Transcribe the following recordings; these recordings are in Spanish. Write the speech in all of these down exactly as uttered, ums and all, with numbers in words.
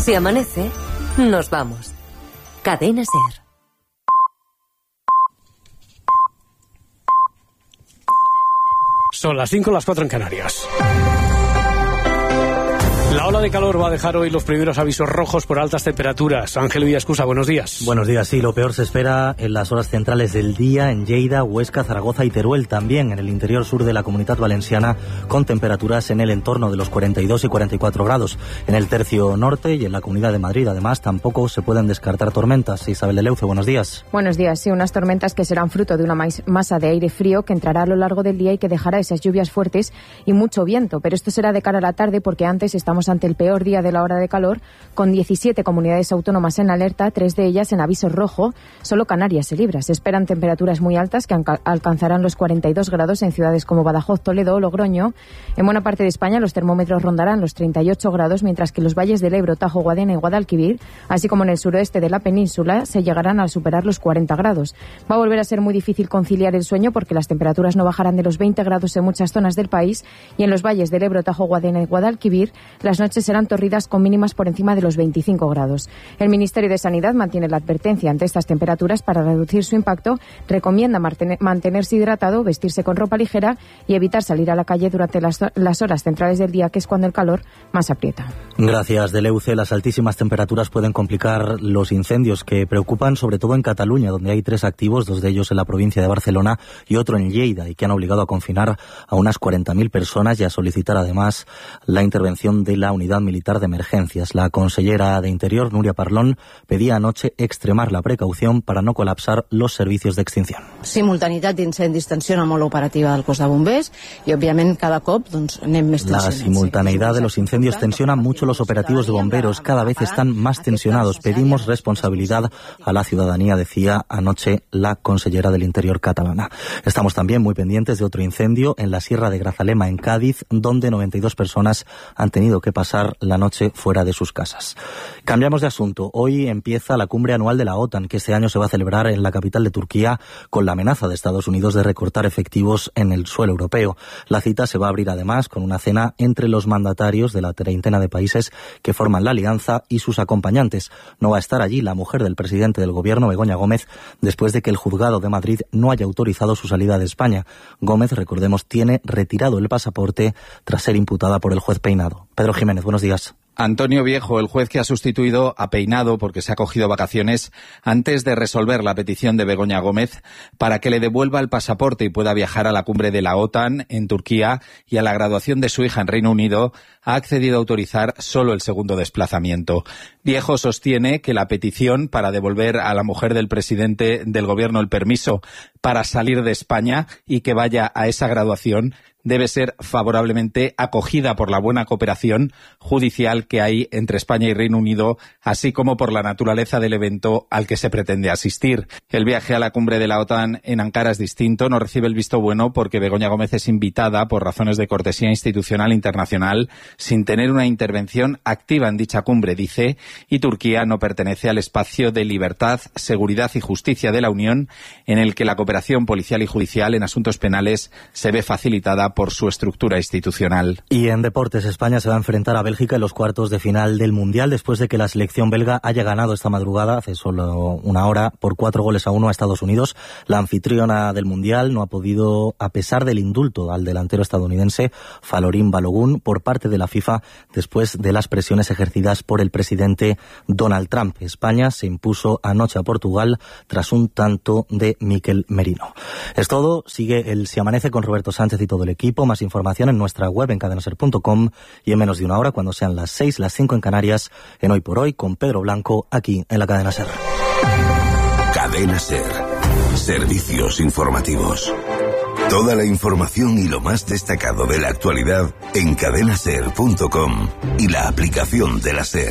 Si amanece, nos vamos. Cadena SER. Son las cinco, las cuatro en Canarias. La ola de calor va a dejar hoy los primeros avisos rojos por altas temperaturas. Ángel Villascusa, buenos días. Buenos días, sí, lo peor se espera en las horas centrales del día en Lleida, Huesca, Zaragoza y Teruel, también en el interior sur de la Comunidad Valenciana, con temperaturas en el entorno de los cuarenta y dos y cuarenta y cuatro grados. En el tercio norte y en la Comunidad de Madrid, además, tampoco se pueden descartar tormentas. Isabel de Leuce, buenos días. Buenos días, sí, unas tormentas que serán fruto de una masa de aire frío que entrará a lo largo del día y que dejará esas lluvias fuertes y mucho viento, pero esto será de cara a la tarde porque antes estamos ante el peor día de la hora de calor, con diecisiete comunidades autónomas en alerta, tres de ellas en aviso rojo. Solo Canarias se libra. Se esperan temperaturas muy altas que alcanzarán los cuarenta y dos grados en ciudades como Badajoz, Toledo o Logroño. En buena parte de España los termómetros rondarán los treinta y ocho grados, mientras que los valles del Ebro, Tajo, Guadiana y Guadalquivir, así como en el suroeste de la península, se llegarán a superar los cuarenta grados. Va a volver a ser muy difícil conciliar el sueño porque las temperaturas no bajarán de los veinte grados en muchas zonas del país, y en los valles del Ebro, Tajo, Guadiana y Guadalquivir las noches serán torridas con mínimas por encima de los veinticinco grados. El Ministerio de Sanidad mantiene la advertencia ante estas temperaturas para reducir su impacto. Recomienda mantenerse hidratado, vestirse con ropa ligera y evitar salir a la calle durante las, las horas centrales del día, que es cuando el calor más aprieta. Gracias, Deleuce. Las altísimas temperaturas pueden complicar los incendios que preocupan sobre todo en Cataluña, donde hay tres activos, dos de ellos en la provincia de Barcelona y otro en Lleida, y que han obligado a confinar a unas cuarenta mil personas y a solicitar además la intervención de la Unidad Militar de Emergencias. La consellera de Interior, Núria Parlon, pedía anoche extremar la precaución para no colapsar los servicios de extinción. Simultaneïtat d'incendis tensiona molt operativa del cos de bombers y obviamente cada cop doncs, anem més tensionats. La simultaneidad de los incendios tensiona mucho los operativos de bomberos, cada vez están más tensionados. Pedimos responsabilidad a la ciudadanía, decía anoche la consellera del Interior catalana. Estamos también muy pendientes de otro incendio en la Sierra de Grazalema, en Cádiz, donde noventa y dos personas han tenido que pasar la noche fuera de sus casas. Cambiamos de asunto. Hoy empieza la cumbre anual de la OTAN, que este año se va a celebrar en la capital de Turquía, con la amenaza de Estados Unidos de recortar efectivos en el suelo europeo. La cita se va a abrir además con una cena entre los mandatarios de la treintena de países que forman la alianza y sus acompañantes. No va a estar allí la mujer del presidente del gobierno, Begoña Gómez, después de que el juzgado de Madrid no haya autorizado su salida de España. Gómez, recordemos, tiene retirado el pasaporte tras ser imputada por el juez Peinado. Pedro Jiménez, buenos días. Antonio Viejo, el juez que ha sustituido a Peinado porque se ha cogido vacaciones antes de resolver la petición de Begoña Gómez para que le devuelva el pasaporte y pueda viajar a la cumbre de la OTAN en Turquía y a la graduación de su hija en Reino Unido, ha accedido a autorizar solo el segundo desplazamiento. Viejo sostiene que la petición para devolver a la mujer del presidente del gobierno el permiso para salir de España y que vaya a esa graduación debe ser favorablemente acogida por la buena cooperación judicial que hay entre España y Reino Unido, así como por la naturaleza del evento al que se pretende asistir. El viaje a la cumbre de la OTAN en Ankara es distinto, no recibe el visto bueno porque Begoña Gómez es invitada por razones de cortesía institucional internacional sin tener una intervención activa en dicha cumbre, dice, y Turquía no pertenece al espacio de libertad, seguridad y justicia de la Unión, en el que la cooperación policial y judicial en asuntos penales se ve facilitada por su estructura institucional. Y en deportes, España se va a enfrentar a Bélgica en los cuartos de final del Mundial después de que la selección belga haya ganado esta madrugada, hace solo una hora, por cuatro goles a uno a Estados Unidos. La anfitriona del Mundial no ha podido, a pesar del indulto al delantero estadounidense Falorín Balogun por parte de la FIFA después de las presiones ejercidas por el presidente Donald Trump. España se impuso anoche a Portugal tras un tanto de Mikel Merino. Es todo, sigue el Si Amanece con Roberto Sánchez y todo el equipo. Más información en nuestra web en cadena ser punto com y en menos de una hora, cuando sean las seis, las cinco en Canarias, en Hoy por Hoy con Pedro Blanco, aquí en la Cadena Ser. Cadena Ser. Servicios informativos. Toda la información y lo más destacado de la actualidad en cadena ser punto com y la aplicación de la SER.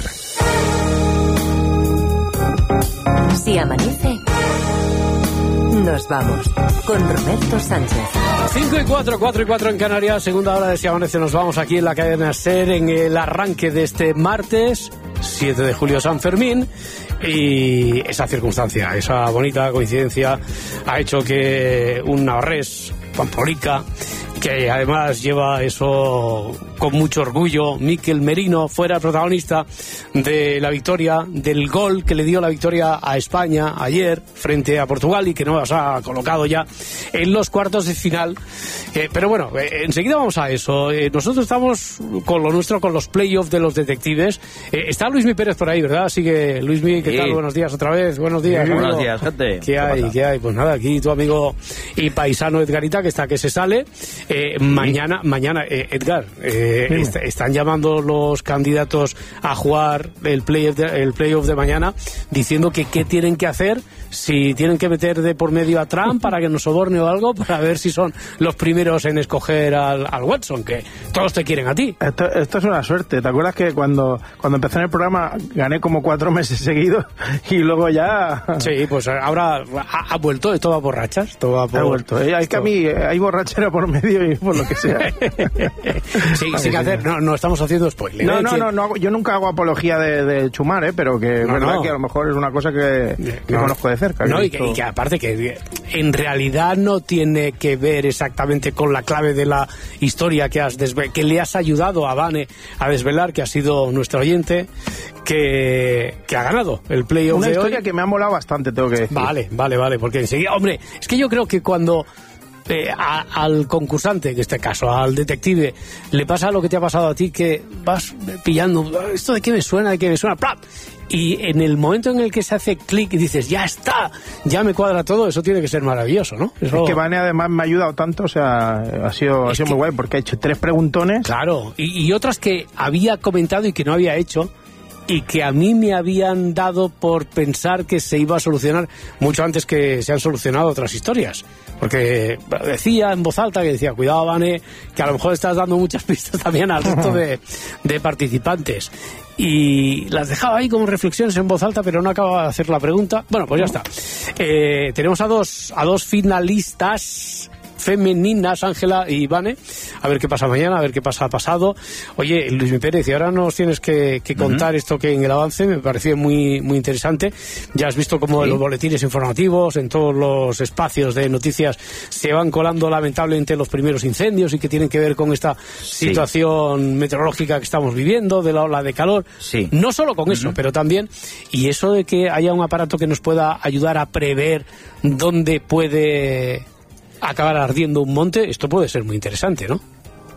Si amanece, nos vamos con Roberto Sánchez. cinco y cuatro, cuatro y cuatro en Canarias, segunda hora de Si Amanece, nos vamos aquí en la cadena SER en el arranque de este martes, siete de julio, San Fermín. Y esa circunstancia, esa bonita coincidencia ha hecho que un navarrés, Pampolica, que además lleva eso con mucho orgullo. Mikel Merino fuera protagonista de la victoria, del gol que le dio la victoria a España ayer frente a Portugal y que nos ha colocado ya en los cuartos de final. Eh, pero bueno, eh, enseguida vamos a eso. Eh, nosotros estamos con lo nuestro, con los playoffs de los detectives. Eh, está Luismi Pérez por ahí, ¿verdad? Sigue Luismi, ¿qué sí. tal? Buenos días otra vez. Buenos días. Sí, buenos días, gente. ¿Qué, ¿Qué hay? pasa? ¿Qué hay? Pues nada, aquí tu amigo y paisano Edgarita, que está que se sale. Eh, sí. Mañana, mañana, eh, Edgar, eh, est están llamando los candidatos a jugar el playoff de, el playoff de mañana, diciendo que qué tienen que hacer, si tienen que meter de por medio a Trump para que nos soborne o algo, para ver si son los primeros en escoger al, al Watson, que todos te quieren a ti. Esto, esto es una suerte. ¿Te acuerdas que cuando, cuando empecé en el programa gané como cuatro meses seguidos y luego ya... Sí, pues ahora ha, ha vuelto, esto va por rachas. Esto va por... Ha vuelto. Eh, hay que a mí hay borrachera por medio y por lo que sea. sí, sin hacer, no, no estamos haciendo spoiler. No, ¿eh? no, que... no, no, yo nunca hago apología de, de chumar, ¿eh? Pero que es no, verdad no. que a lo mejor es una cosa que, que no. conozco de cerca. No, y que, y que aparte que en realidad no tiene que ver exactamente con la clave de la historia que has desve que le has ayudado a Vane a desvelar, que ha sido nuestro oyente, que, que ha ganado el playoff de hoy. Una historia que me ha molado bastante, tengo que decir. Vale, vale, vale, porque enseguida, hombre, es que yo creo que cuando eh, a, al concursante, en este caso, al detective, le pasa lo que te ha pasado a ti, que vas pillando, esto de qué me suena, de qué me suena, ¡plap! Y en el momento en el que se hace clic y dices, ya está, ya me cuadra todo, eso tiene que ser maravilloso, ¿no? Eso... Es que Vane además me ha ayudado tanto, o sea, ha sido, ha sido que... muy guay, porque ha hecho tres preguntones. Claro, y, y otras que había comentado y que no había hecho, y que a mí me habían dado por pensar que se iba a solucionar mucho antes que se han solucionado otras historias. Porque decía en voz alta, que decía, cuidado, Vane, que a lo mejor estás dando muchas pistas también al resto de, de participantes. Y las dejaba ahí como reflexiones en voz alta, pero no acababa de hacer la pregunta. Bueno, pues ya está. Eh, tenemos a dos, a dos finalistas femeninas, Ángela y Vane, a ver qué pasa mañana, a ver qué pasa pasado. Oye, Luis Pérez, y ahora nos tienes que, que contar uh-huh. esto que en el avance me pareció muy, muy interesante. Ya has visto cómo sí. los boletines informativos, en todos los espacios de noticias, se van colando lamentablemente los primeros incendios y que tienen que ver con esta sí. situación meteorológica que estamos viviendo, de la ola de calor. Sí. No solo con uh-huh. eso, pero también, y eso de que haya un aparato que nos pueda ayudar a prever dónde puede acabar ardiendo un monte, esto puede ser muy interesante, ¿no?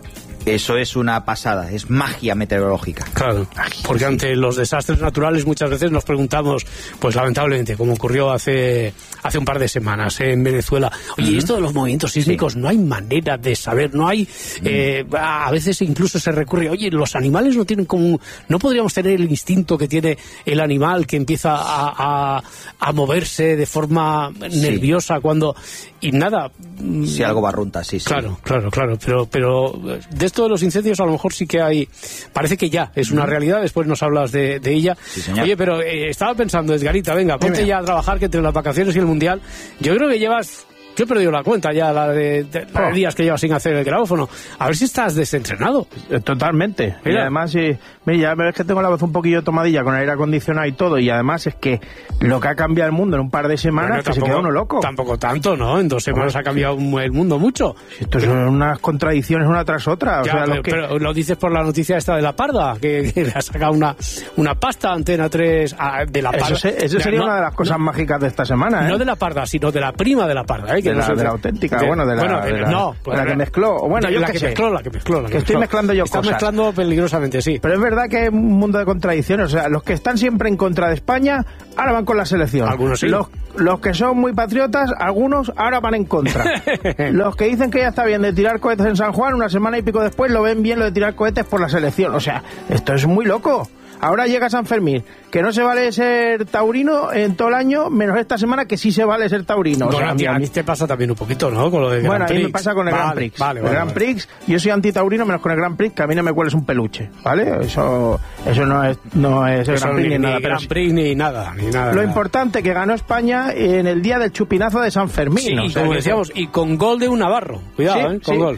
Eso es una pasada, es magia meteorológica. Claro, porque ante los desastres naturales muchas veces nos preguntamos, pues lamentablemente, como ocurrió hace hace un par de semanas en Venezuela, oye, uh-huh. esto de los movimientos sísmicos, sí. no hay manera de saber, no hay, uh-huh. eh, a veces incluso se recurre, oye, los animales no tienen como, no podríamos tener el instinto que tiene el animal que empieza a, a, a moverse de forma sí. nerviosa cuando, y nada. Si algo barrunta, sí, sí. Claro, claro, claro, pero, pero de esto de los incendios a lo mejor sí que hay, parece que ya es una realidad, después nos hablas de, de ella. Sí, señor. Oye, pero eh, estaba pensando, Edgarita, venga, ponte Dime. ya a trabajar, que entre las vacaciones y el Mundial, yo creo que llevas, yo he perdido la cuenta ya, la de, de, la de días que llevas sin hacer el grabófono, a ver si estás desentrenado. Totalmente. Mira. Y además, sí, mira, ya ves que tengo la voz un poquillo tomadilla con el aire acondicionado y todo, y además es que lo que ha cambiado el mundo en un par de semanas, bueno, que tampoco, se queda uno loco. Tampoco tanto, ¿no? En dos semanas bueno, ha cambiado el mundo mucho. Esto pero, son unas contradicciones una tras otra. O ya, sea, pero, lo que... pero lo dices por la noticia esta de La Parda, que, que le ha sacado una, una pasta Antena tres a, de La Parda. Eso, se, eso sería no, una de las cosas no, mágicas de esta semana, ¿eh? No de La Parda, sino de la prima de La Parda, ¿eh? Que de, no la, de la auténtica, de, bueno, de la, bueno, de la, no, de la que mezcló. Bueno, de, yo la que, que sé. mezcló, la que mezcló, la que, que mezcló. estoy mezclando yo Estás cosas. Estás mezclando peligrosamente, sí. Pero es verdad que es un mundo de contradicciones. O sea, los que están siempre en contra de España, ahora van con la selección. Algunos sí. Los, los que son muy patriotas, algunos ahora van en contra. Los que dicen que ya está bien de tirar cohetes en San Juan, una semana y pico después lo ven bien lo de tirar cohetes por la selección. O sea, esto es muy loco. Ahora llega San Fermín, que no se vale ser taurino en todo el año, menos esta semana que sí se vale ser taurino. Bueno, o sea, a, mí, a mí te pasa también un poquito, ¿no? Con lo de bueno, Grand a mí Prix. me pasa con el vale, Grand Prix. Vale, el vale, Grand vale. Prix, yo soy anti-taurino menos con el Grand Prix, que a mí no me cueles un peluche, ¿vale? Eso eso no es, no es el eso Grand Prix ni, ni, nada. Ni Grand Prix ni nada, ni nada. Lo nada. importante que ganó España en el día del chupinazo de San Fermín. Sí, o sea, como decíamos, y con gol de un navarro. Cuidado, sí, ¿eh? Con sí. gol.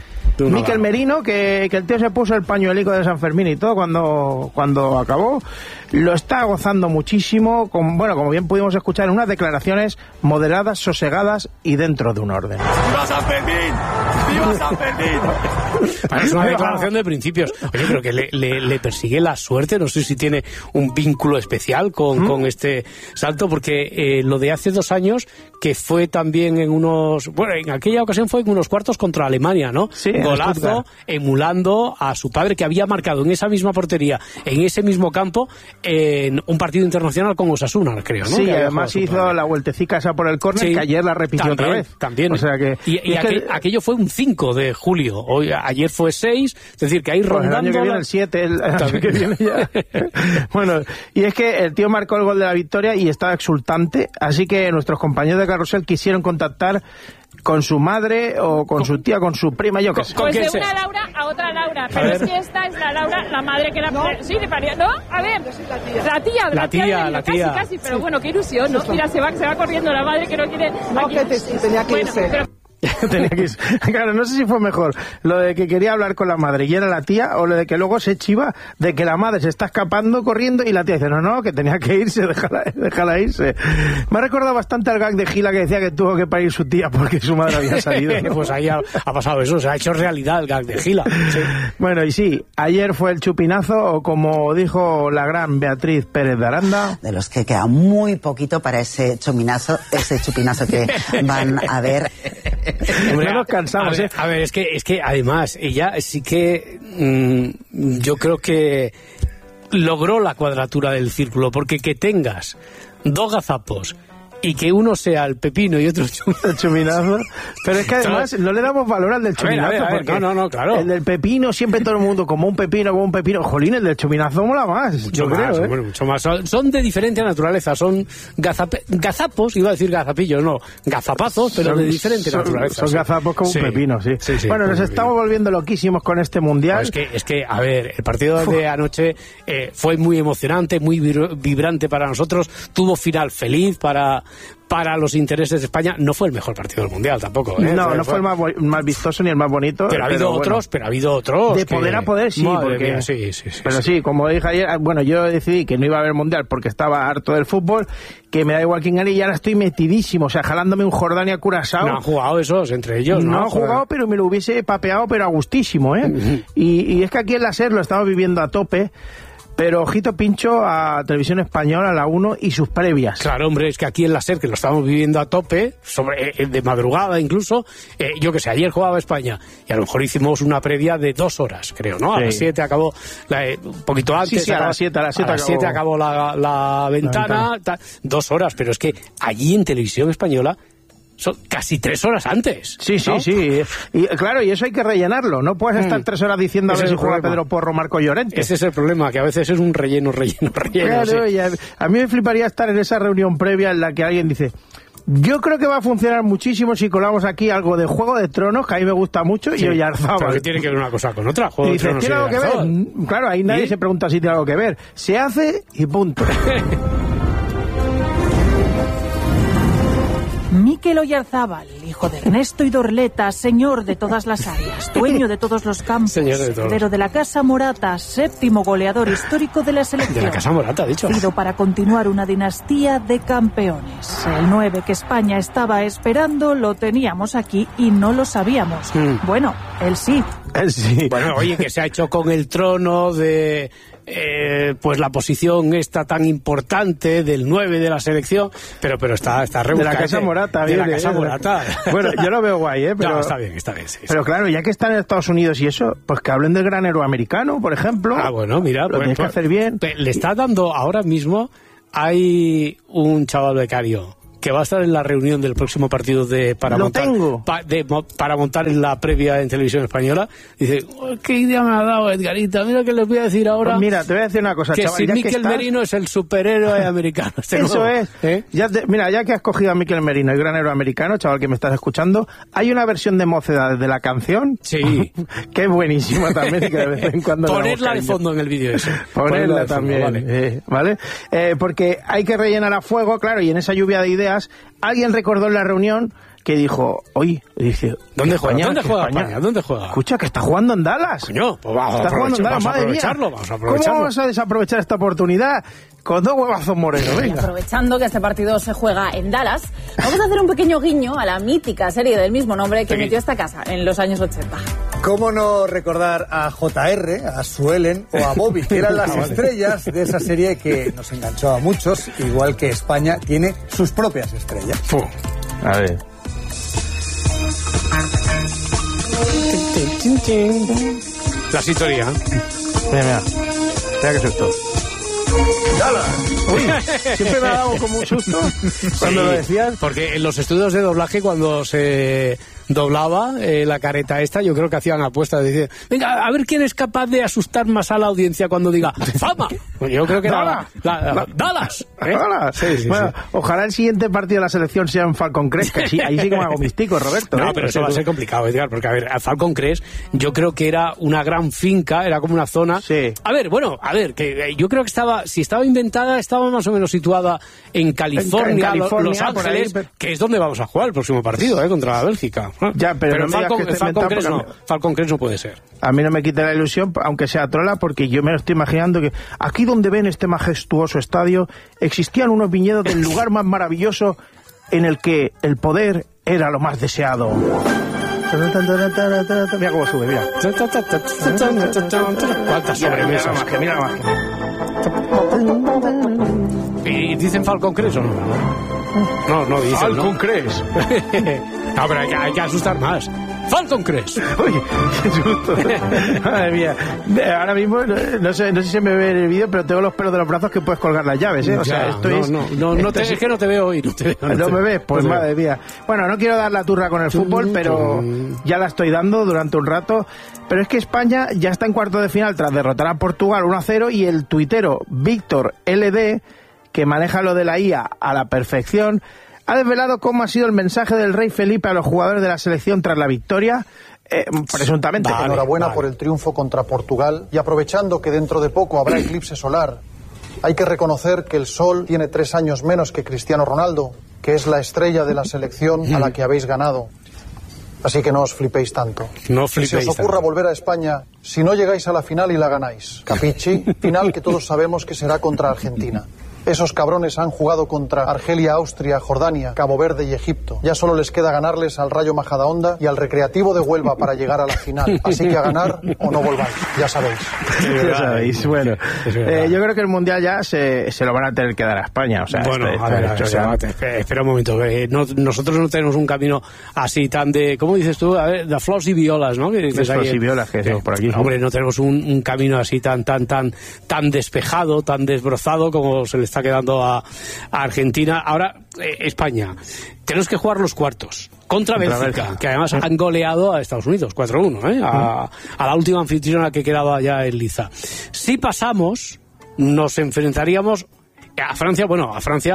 Mikel Merino, que, que el tío se puso el pañuelico de San Fermín y todo cuando, cuando acabó, lo está gozando muchísimo, con, bueno, como bien pudimos escuchar en unas declaraciones moderadas, sosegadas y dentro de un orden. ¡Viva San Fermín! ¡Viva San Fermín! Bueno, es una declaración de principios. Oye, creo que le, le, le persigue la suerte, no sé si tiene un vínculo especial con, ¿Mm? con este salto, porque eh, lo de hace dos años, que fue también en unos, bueno, en aquella ocasión fue en unos cuartos contra Alemania, ¿no? Sí, golazo, emulando a su padre, que había marcado en esa misma portería, en ese mismo campo, en un partido internacional con Osasuna, creo, ¿no? Sí, que además hizo la vueltecica esa por el córner, sí, que ayer la repitió también, otra vez. También. O sea que, y y, y aquel, que... aquello fue un cinco de julio, hoy, ayer fue seis, es decir, que ahí pues rondando... el año que viene el siete, el año que viene ya. Bueno, y es que el tío marcó el gol de la victoria y estaba exultante, así que nuestros compañeros de Carrusel quisieron contactar con su madre o con su tía, con su prima, yo qué sé. Pues de una Laura a otra Laura, pero es que esta es la Laura, la madre que era... No. Sí, de paría, ¿no? A ver, la tía, la, la tía, tía, la tía. Casi, casi, pero bueno, qué ilusión, ¿no? Mira, se va, se va corriendo la madre que no quiere... No, que te, tenía que irse. Bueno, pero... Tenía que ir. Claro, no sé si fue mejor lo de que quería hablar con la madre y era la tía, o lo de que luego se chiva de que la madre se está escapando corriendo y la tía dice, no, no, que tenía que irse, déjala, déjala irse. Me ha recordado bastante al gag de Gila que decía que tuvo que parir su tía porque su madre había salido, ¿no? Pues ahí ha, ha pasado eso, se ha hecho realidad el gag de Gila. Sí. Bueno, y sí, ayer fue el chupinazo, o como dijo la gran Beatriz Pérez de Aranda, de los que queda muy poquito para ese chupinazo, ese chupinazo que van a ver. Hombre, no nos cansamos, a ver, ¿eh? A ver, es que, es que además ella sí que mmm, yo creo que logró la cuadratura del círculo, porque que tengas dos gazapos y que uno sea el pepino y otro el chuminazo, pero es que además no le damos valor al del chuminazo, a ver, a ver, a ver, porque no, no, no, claro. El del pepino siempre todo el mundo como un pepino, como un pepino, jolín, el del chuminazo mola más, mucho yo más, creo, ¿eh? Bueno, mucho más, son, son de diferente naturaleza, son gazape, gazapos, iba a decir gazapillos, no, gazapazos, pero son, de diferente son, naturaleza. Son sí. gazapos como sí. un pepino, sí. sí, sí bueno, nos estamos pepino. volviendo loquísimos con este mundial. No, es que, es que, a ver, el partido de anoche eh, fue muy emocionante, muy vibrante para nosotros, tuvo final feliz para... para los intereses de España. No fue el mejor partido del Mundial tampoco, ¿eh? No, fue, no fue el más, más vistoso ni el más bonito. Pero ha habido pero otros, bueno, pero ha habido otros. De poder que... a poder, sí. Porque... Mía, sí, sí, sí. Pero sí, sí, como dije ayer, bueno, yo decidí que no iba a haber Mundial porque estaba harto del fútbol, que me da igual quién gane, y ahora estoy metidísimo, o sea, jalándome un Jordania-Curazao. No han jugado esos entre ellos, ¿no? No han jugado, pero me lo hubiese papeado, pero a gustísimo, ¿eh? Uh-huh. y, y es que aquí en la SER lo estamos viviendo a tope. Pero ojito pincho a Televisión Española, a la uno y sus previas. Claro, hombre, es que aquí en la SER, que lo estamos viviendo a tope, sobre eh, de madrugada incluso, eh, yo que sé, ayer jugaba España, y a lo mejor hicimos una previa de dos horas, creo, ¿no? A sí. las siete acabó, la, eh, un poquito antes. Sí, sí, acabó, a las siete, a las siete, a las siete acabó, acabó la, la, ventana, la ventana. Ta, dos horas, pero es que allí en Televisión Española son casi tres horas antes. Sí, sí, ¿no? sí. Y claro, y eso hay que rellenarlo. No puedes estar mm. tres horas diciendo a ver si juega Pedro Porro, Marco Llorente. Ese es el problema, que a veces es un relleno, relleno, relleno. Claro, sí. y a, a mí me fliparía estar en esa reunión previa en la que alguien dice... Yo creo que va a funcionar muchísimo si colamos aquí algo de Juego de Tronos, que a mí me gusta mucho, sí. y Oyarzábal. Claro, que tiene que ver una cosa con otra. Juego y dice, de Tronos ¿tiene algo que ver? Claro, ahí nadie ¿Y? se pregunta si tiene algo que ver. Se hace y punto. Mikel Oyarzábal, hijo de Ernesto y Dorleta, señor de todas las áreas, dueño de todos los campos, heredero de la Casa Morata, séptimo goleador histórico de la selección. De la Casa Morata, dicho. Pido para continuar una dinastía de campeones. El nueve que España estaba esperando lo teníamos aquí y no lo sabíamos. Mm. Bueno, él sí. Él sí. Bueno, oye, que se ha hecho con el trono de... Eh, pues la posición esta tan importante del nueve de la selección, pero pero está está rebuscado. De la Casa Morata, de bien, la Casa Morata. Bueno, yo lo veo guay, ¿eh? Pero no, está bien, está bien. Sí, pero sí. claro, ya que están en Estados Unidos y eso, pues que hablen del gran héroe americano, por ejemplo. Ah, bueno, mira, lo pues, tienes pues, que hacer bien. Le está dando ahora mismo, hay un chaval becario que va a estar en la reunión del próximo partido de para Lo montar tengo. Pa, de, para montar en la previa en Televisión Española. Dice, oh, qué idea me ha dado Edgarita, mira que les voy a decir ahora. Pues mira, te voy a decir una cosa, que chaval, si ya Mikel que estás... Merino es el superhéroe americano. Este Eso nuevo. es. ¿Eh? Ya te, mira, ya que has cogido a Mikel Merino, el gran héroe americano, chaval que me estás escuchando, hay una versión de Mocedades de la canción. Sí. Que es buenísima también, que de vez en cuando ponerla de fondo en el vídeo eso. Ponerla, Ponerla también, fondo, vale. Eh, ¿vale? Eh, porque hay que rellenar a fuego, claro, y en esa lluvia de ideas, alguien recordó en la reunión que dijo, oye, dice, ¿dónde juega? España, ¿Dónde juega España? España? ¿Dónde juega? Escucha, que está jugando en Dallas. Coño, pues vamos, está jugando en Dallas, vamos a madre mía. aprovecharlo, vamos a aprovecharlo. ¿Cómo vamos a desaprovechar esta oportunidad? Con dos huevazos morenos, venga. Y aprovechando que este partido se juega en Dallas, vamos a hacer un pequeño guiño a la mítica serie del mismo nombre que metió esta casa en los años ochenta. ¿Cómo no recordar a J R, a Suelen o a Bobby, que eran las estrellas de esa serie que nos enganchó a muchos, igual que España tiene sus propias estrellas? Puh. A ver. La sintonía. Mira, mira. Mira qué susto. Uy, siempre me ha dado como un susto cuando Sí, lo decías. Porque en los estudios de doblaje, cuando se doblaba eh, la careta esta, yo creo que hacían apuestas. Decían, venga, a ver quién es capaz de asustar más a la audiencia cuando diga ¡Fama! Pues yo creo que era la, la, la, ¡Dallas! ¿eh? Dallas. Sí, sí, Bueno, sí. ojalá el siguiente partido de la selección sea en Falcon Crest, que sí, ahí sí que me hago mistico, Roberto. No, ¿eh? pero eso va a ser complicado, Edgar, porque a ver, a Falcon Crest yo creo que era una gran finca, era como una zona. Sí. A ver, bueno, a ver, que eh, yo creo que estaba, si estaba inventada, estaba más o menos situada en California, En California, Los por ahí, Ángeles, pero- que es donde vamos a jugar el próximo partido, eh, contra Bélgica. Ya, pero no me digas Falcon, que esté Falcon inventado Crest no, porque a mí- Falcon Crest no puede ser. A mí no me quita la ilusión, aunque sea trola, porque yo me lo estoy imaginando que aquí donde ven este majestuoso estadio existían unos viñedos del lugar más maravilloso en el que el poder era lo más deseado. Mira cómo sube, mira. ¿Cuántas sobremesas? Mira, mira la magia. ¿Y dicen Falcon Crest o no? No, no dicen, Falcon ¿no? Crest. No, pero hay que, hay que asustar más. Falcon Crest. Oye, qué susto. Madre mía. Ahora mismo, no sé, no sé si se me ve en el vídeo, pero tengo los pelos de los brazos que puedes colgar las llaves, ¿eh? O sea, Ya, esto no, es... no, no, no te, esto es que no te veo hoy. No, te veo, no, ¿No te- me ves? Pues no te madre veo. mía. Bueno, no quiero dar la turra con el fútbol, pero ya la estoy dando durante un rato. Pero es que España ya está en cuarto de final tras derrotar a Portugal uno a cero y el tuitero Víctor L D, que maneja lo de la I A a la perfección, ha desvelado cómo ha sido el mensaje del rey Felipe a los jugadores de la selección tras la victoria, eh, presuntamente. Vale, Enhorabuena vale. por el triunfo contra Portugal y aprovechando que dentro de poco habrá eclipse solar, hay que reconocer que el Sol tiene tres años menos que Cristiano Ronaldo, que es la estrella de la selección a la que habéis ganado. Así que no os flipéis tanto. No Si flipéis os ocurra tanto. volver a España, si no llegáis a la final y la ganáis, capichi, final que todos sabemos que será contra Argentina. Esos cabrones han jugado contra Argelia, Austria, Jordania, Cabo Verde y Egipto. Ya solo les queda ganarles al Rayo Majadahonda y al Recreativo de Huelva para llegar a la final. Así que a ganar o no volváis, ya sabéis. Ya sabéis, bueno. Eh, yo creo que el Mundial ya se, se lo van a tener que dar a España. O sea, Bueno, esto- a ver, a ver, esto se ya- va, te- espera, espera un momento. eh, no- nosotros no tenemos un camino así tan de... ¿Cómo dices tú? A ver, de flors y violas, ¿no? Que dices De flors ahí, y violas, que decimos por aquí. Hombre, no tenemos un, un camino así tan, tan, tan, tan despejado, tan desbrozado como se le está quedando a, a Argentina. Ahora, eh, España. Tenemos que jugar los cuartos. Contra, Contra Bélgica, Bélgica. que además han goleado a Estados Unidos, cuatro uno, ¿eh? A, a la última anfitriona que quedaba ya en liza. Si pasamos, nos enfrentaríamos a Francia, bueno, a Francia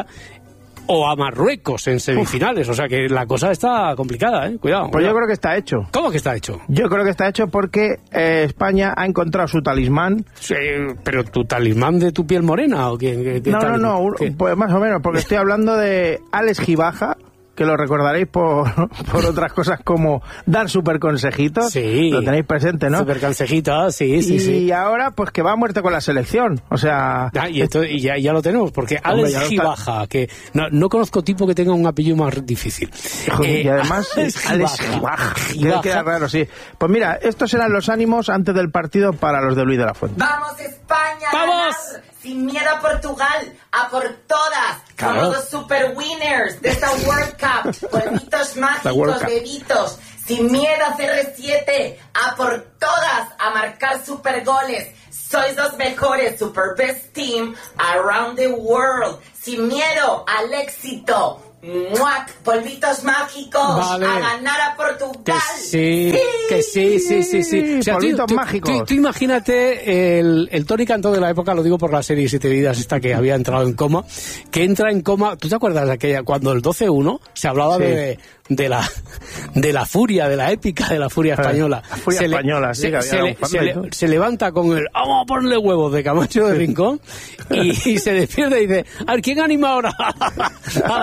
o a Marruecos en semifinales. O sea que la cosa está complicada, ¿eh? Cuidado. Pues cuidado. yo creo que está hecho. ¿Cómo que está hecho? Yo creo que está hecho porque eh, España ha encontrado su talismán. Sí, pero tu talismán de tu piel morena o qué, qué- qué No, no, talismán? no, un- ¿Qué? pues más o menos, porque estoy hablando de Alex Gibaja, que lo recordaréis por, por otras cosas como dar super consejitos. Sí. Lo tenéis presente, ¿no? Super consejitos, sí, sí, y sí. ahora, pues que va a muerte con la selección. O sea... Ah, y, esto, y ya, ya lo tenemos, porque Hombre, Alex ya lo está- Gibaja, que no, no conozco tipo que tenga un apellido más difícil. Joder, y Eh, además, Alex Alex Gibaja. Gibaja. Gibaja. Queda raro, sí. Pues mira, estos eran los ánimos antes del partido para los de Luis de la Fuente. ¡Vamos España! a ¡Vamos! ganar! Sin miedo a Portugal, a por todas. Claro. Somos los super winners de esta World Cup. Polvitos La World mágicos, Cup. bebitos. Sin miedo a C R siete, a por todas, a marcar super goles. Sois los mejores, super best team around the world. Sin miedo al éxito. ¡Muac! Polvitos mágicos. Vale. A ganar a Portugal. Que sí, que sí, sí, sí, sí. tú- Polvitos tú, mágicos. Tú, tú imagínate el, el Tony Cantó de la época, lo digo por la serie Siete Vidas, esta que había entrado en coma, que entra en coma. ¿Tú te acuerdas de aquella, cuando el doce uno se hablaba Sí. de, de la de la furia, de la épica de la furia española? La furia Se le- española, sí, se, que había se un le- fan se de le- todo. se levanta con el vamos a ponerle huevos de Camacho de Rincón y, y se despierta y dice, a ver, ¿quién anima ahora a la selección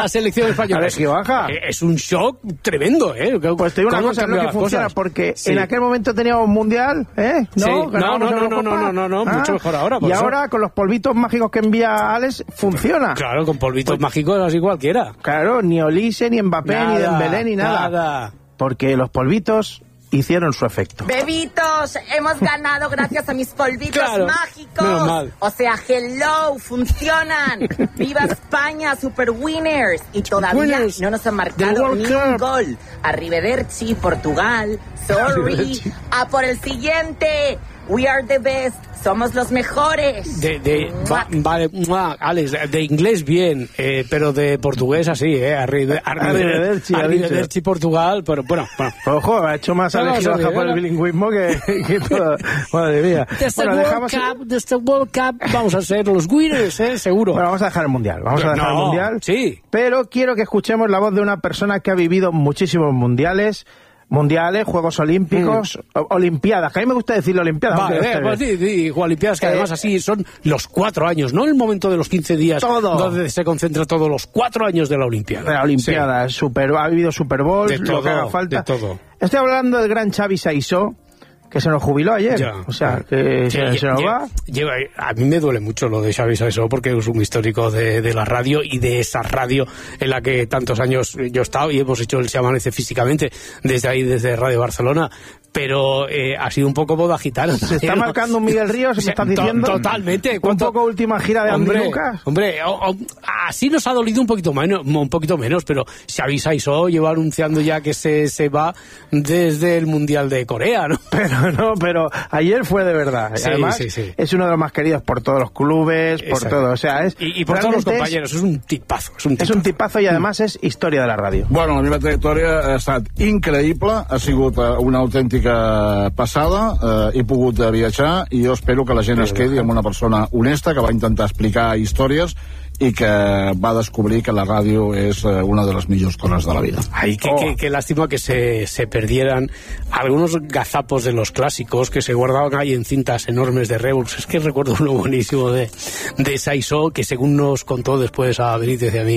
selección española. A ver, que baja. Es un shock tremendo, ¿eh? Pues te digo una cosa, es lo que funciona, porque sí. en aquel momento teníamos mundial, ¿eh? ¿No? Sí. No, no, no, no, no, no, no, ah. mucho mejor ahora. Y eso. Ahora, con los polvitos mágicos que envía Alex, funciona. Claro, con polvitos pues, mágicos así cualquiera. Claro, ni Olise, ni Mbappé, nada, ni Dembélé, ni nada. Nada. Porque los polvitos hicieron su efecto. Bebitos, hemos ganado gracias a mis polvitos claro, mágicos. O sea, hello, funcionan. Viva España, super winners. Y todavía winners. No nos han marcado ni un gol. Arrivederci, Portugal. Sorry. A por el siguiente. We are the best. Somos los mejores. De, de, va, vale, Alex, de inglés bien, eh, pero de portugués así, ¿eh? Arrivederci, Arrivederci Portugal, pero bueno. bueno. Ojo, ha hecho más Alejandro Baja por el bilingüismo que, que todo. Madre mía. Desde bueno, dejamos... Cup, desde World Cup vamos a ser los winners, ¿eh? Seguro. Bueno, vamos a dejar el Mundial. Vamos a dejar no, el Mundial. Sí. Pero quiero que escuchemos la voz de una persona que ha vivido muchísimos mundiales. Mundiales, Juegos Olímpicos, mm. Olimpiadas, que a mí me gusta decirlo Olimpiadas. Vale, eh, pues sí, sí, Olimpiadas que eh, además así son los cuatro años, no el momento de los quince días todo. Donde se concentra todos los cuatro años de la Olimpiada. De la Olimpiada, sí. super, ha vivido Super Bowl, de lo todo, que haga falta. De todo. Estoy hablando del gran Xavi Saissó, que se nos jubiló ayer, ya. o sea, que sí, se, se nos va. Lleva, a mí me duele mucho lo de Xavi Saissó porque es un histórico de, de la radio y de esa radio en la que tantos años yo he estado y hemos hecho el Se Amanece físicamente desde ahí, desde Radio Barcelona. Pero eh, ha sido un poco boda gitana. Se está marcando un Miguel Ríos, ¿me estás diciendo? Totalmente. Un poco última gira de Andy Lucas. Hombre, o, o, así nos ha dolido un poquito menos, un poquito menos, pero Xavi Saissó lleva anunciando ya que se, se va desde el Mundial de Corea, ¿no? Pero no, pero ayer fue de verdad. Sí, Además, sí, sí. es uno de los más queridos por todos los clubes, por Exacto. todo. O sea, es, y, y por todos los compañeros, es, es un tipazo. Es un tipazo, es un tipazo y además es historia de la radio. Bueno, la meva trajectòria ha estat increïble, ha sigut una autèntica passada, eh, he pogut viatjar i jo espero que la gent es quedi amb una persona honesta que va intentar explicar històries y que va a descubrir que la radio es eh, una de las mejores cosas de la vida. Ay, qué, oh. qué, qué lástima que se, se perdieran algunos gazapos de los clásicos que se guardaban ahí en cintas enormes de Reus. Es que recuerdo uno buenísimo de, de Saissó, que según nos contó después a Benítez y a mí,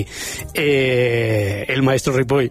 eh, el maestro Ripoll,